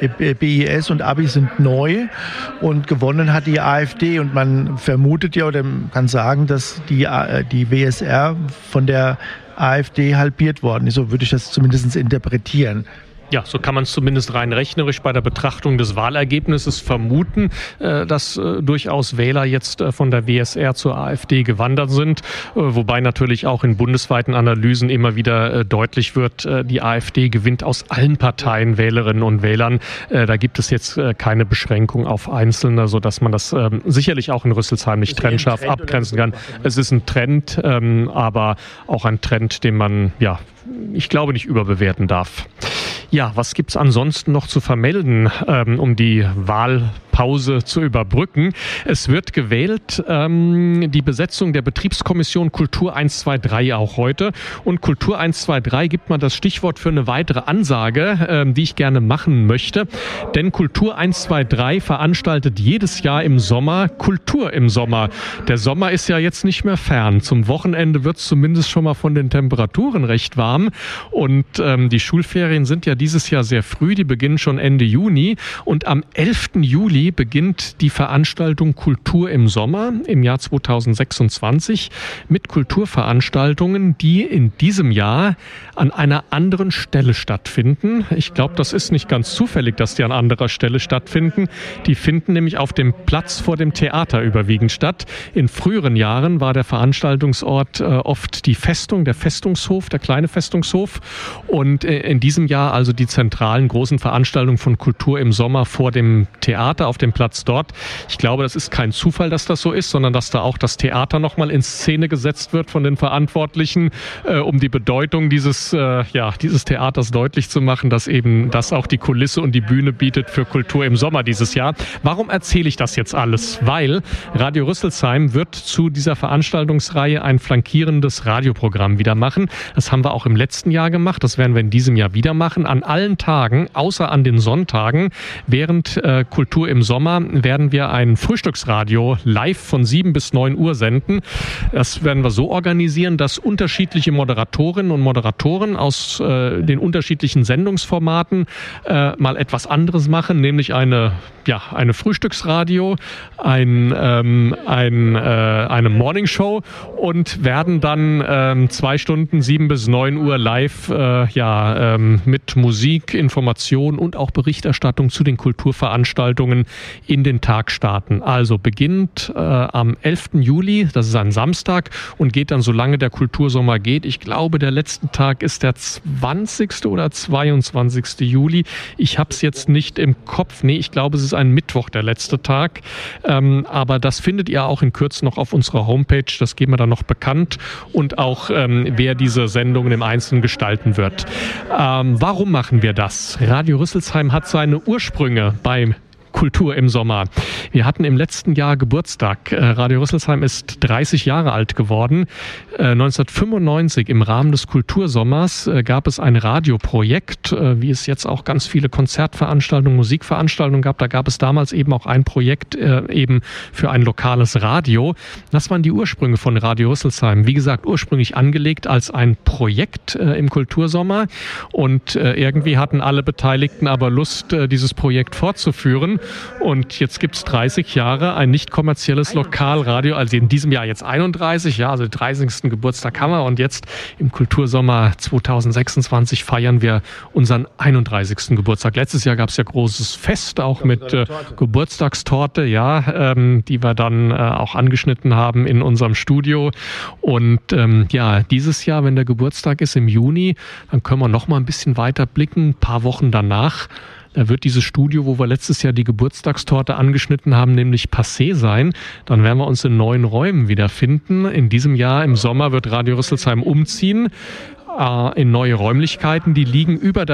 B I S und A B I, sind neu und gewonnen hat die AfD. Und man vermutet ja oder kann sagen, dass die, die W S R von der AfD halbiert worden ist. So würde ich das zumindest interpretieren. Ja, so kann man es zumindest rein rechnerisch bei der Betrachtung des Wahlergebnisses vermuten, äh, dass äh, durchaus Wähler jetzt äh, von der W S R zur AfD gewandert sind, äh, wobei natürlich auch in bundesweiten Analysen immer wieder äh, deutlich wird, äh, die AfD gewinnt aus allen Parteien Wählerinnen und Wählern. Äh, da gibt es jetzt äh, keine Beschränkung auf Einzelne, sodass man das äh, sicherlich auch in Rüsselsheim nicht trennscharf abgrenzen kann. Es ist ein Trend, ähm, aber auch ein Trend, den man, ja, ich glaube, nicht überbewerten darf. Ja, was gibt's ansonsten noch zu vermelden, ähm, um die Wahlpause zu überbrücken? Es wird gewählt, ähm, die Besetzung der Betriebskommission Kultur eins zwei drei auch heute. Und Kultur eins zwei drei gibt man das Stichwort für eine weitere Ansage, ähm, die ich gerne machen möchte. Denn Kultur eins zwei drei veranstaltet jedes Jahr im Sommer Kultur im Sommer. Der Sommer ist ja jetzt nicht mehr fern. Zum Wochenende wird's zumindest schon mal von den Temperaturen recht warm. Und ähm, die Schulferien sind ja dieses Jahr sehr früh, die beginnen schon Ende Juni und am elften Juli beginnt die Veranstaltung Kultur im Sommer im Jahr zweitausendsechsundzwanzig mit Kulturveranstaltungen, die in diesem Jahr an einer anderen Stelle stattfinden. Ich glaube, das ist nicht ganz zufällig, dass die an anderer Stelle stattfinden. Die finden nämlich auf dem Platz vor dem Theater überwiegend statt. In früheren Jahren war der Veranstaltungsort äh, oft die Festung, der Festungshof, der kleine Festungshof und äh, in diesem Jahr also die zentralen großen Veranstaltungen von Kultur im Sommer vor dem Theater, auf dem Platz dort. Ich glaube, das ist kein Zufall, dass das so ist, sondern dass da auch das Theater nochmal in Szene gesetzt wird von den Verantwortlichen, äh, um die Bedeutung dieses, äh, ja, dieses Theaters deutlich zu machen, dass eben das auch die Kulisse und die Bühne bietet für Kultur im Sommer dieses Jahr. Warum erzähle ich das jetzt alles? Weil Radio Rüsselsheim wird zu dieser Veranstaltungsreihe ein flankierendes Radioprogramm wieder machen. Das haben wir auch im letzten Jahr gemacht, das werden wir in diesem Jahr wieder machen. An allen Tagen, außer an den Sonntagen, während äh, Kultur im im Sommer werden wir ein Frühstücksradio live von sieben bis neun Uhr senden. Das werden wir so organisieren, dass unterschiedliche Moderatorinnen und Moderatoren aus äh, den unterschiedlichen Sendungsformaten äh, mal etwas anderes machen, nämlich eine, ja, eine Frühstücksradio, ein, ähm, ein, äh, eine Morningshow und werden dann ähm, zwei Stunden, sieben bis neun Uhr live äh, ja, ähm, mit Musik, Information und auch Berichterstattung zu den Kulturveranstaltungen in den Tag starten. Also beginnt äh, am elften Juli, das ist ein Samstag, und geht dann, solange der Kultursommer geht. Ich glaube, der letzte Tag ist der zwanzigste oder zweiundzwanzigste Juli. Ich habe es jetzt nicht im Kopf. Nee, ich glaube, es ist ein Mittwoch, der letzte Tag. Ähm, aber das findet ihr auch in Kürze noch auf unserer Homepage. Das geben wir dann noch bekannt. Und auch, ähm, wer diese Sendungen im Einzelnen gestalten wird. Ähm, warum machen wir das? Radio Rüsselsheim hat seine Ursprünge beim Kultur im Sommer. Wir hatten im letzten Jahr Geburtstag. Radio Rüsselsheim ist dreißig Jahre alt geworden. neunzehnhundertfünfundneunzig im Rahmen des Kultursommers gab es ein Radioprojekt, wie es jetzt auch ganz viele Konzertveranstaltungen, Musikveranstaltungen gab. Da gab es damals eben auch ein Projekt eben für ein lokales Radio. Das waren die Ursprünge von Radio Rüsselsheim. Wie gesagt, ursprünglich angelegt als ein Projekt im Kultursommer. Und irgendwie hatten alle Beteiligten aber Lust, dieses Projekt fortzuführen. Und jetzt gibt es dreißig Jahre ein nicht kommerzielles Lokalradio, also in diesem Jahr jetzt einunddreißig, ja, also den dreißigsten Geburtstag haben wir, und jetzt im Kultursommer zweitausendsechsundzwanzig feiern wir unseren einunddreißigsten Geburtstag. Letztes Jahr gab es ja großes Fest, auch mit äh, Geburtstagstorte, ja, ähm, die wir dann äh, auch angeschnitten haben in unserem Studio. Und ähm, ja, dieses Jahr, wenn der Geburtstag ist im Juni, dann können wir noch mal ein bisschen weiter blicken, ein paar Wochen danach. Da wird dieses Studio, wo wir letztes Jahr die Geburtstagstorte angeschnitten haben, nämlich passé sein. Dann werden wir uns in neuen Räumen wiederfinden. In diesem Jahr im Sommer wird Radio Rüsselsheim umziehen äh, in neue Räumlichkeiten. Die liegen über der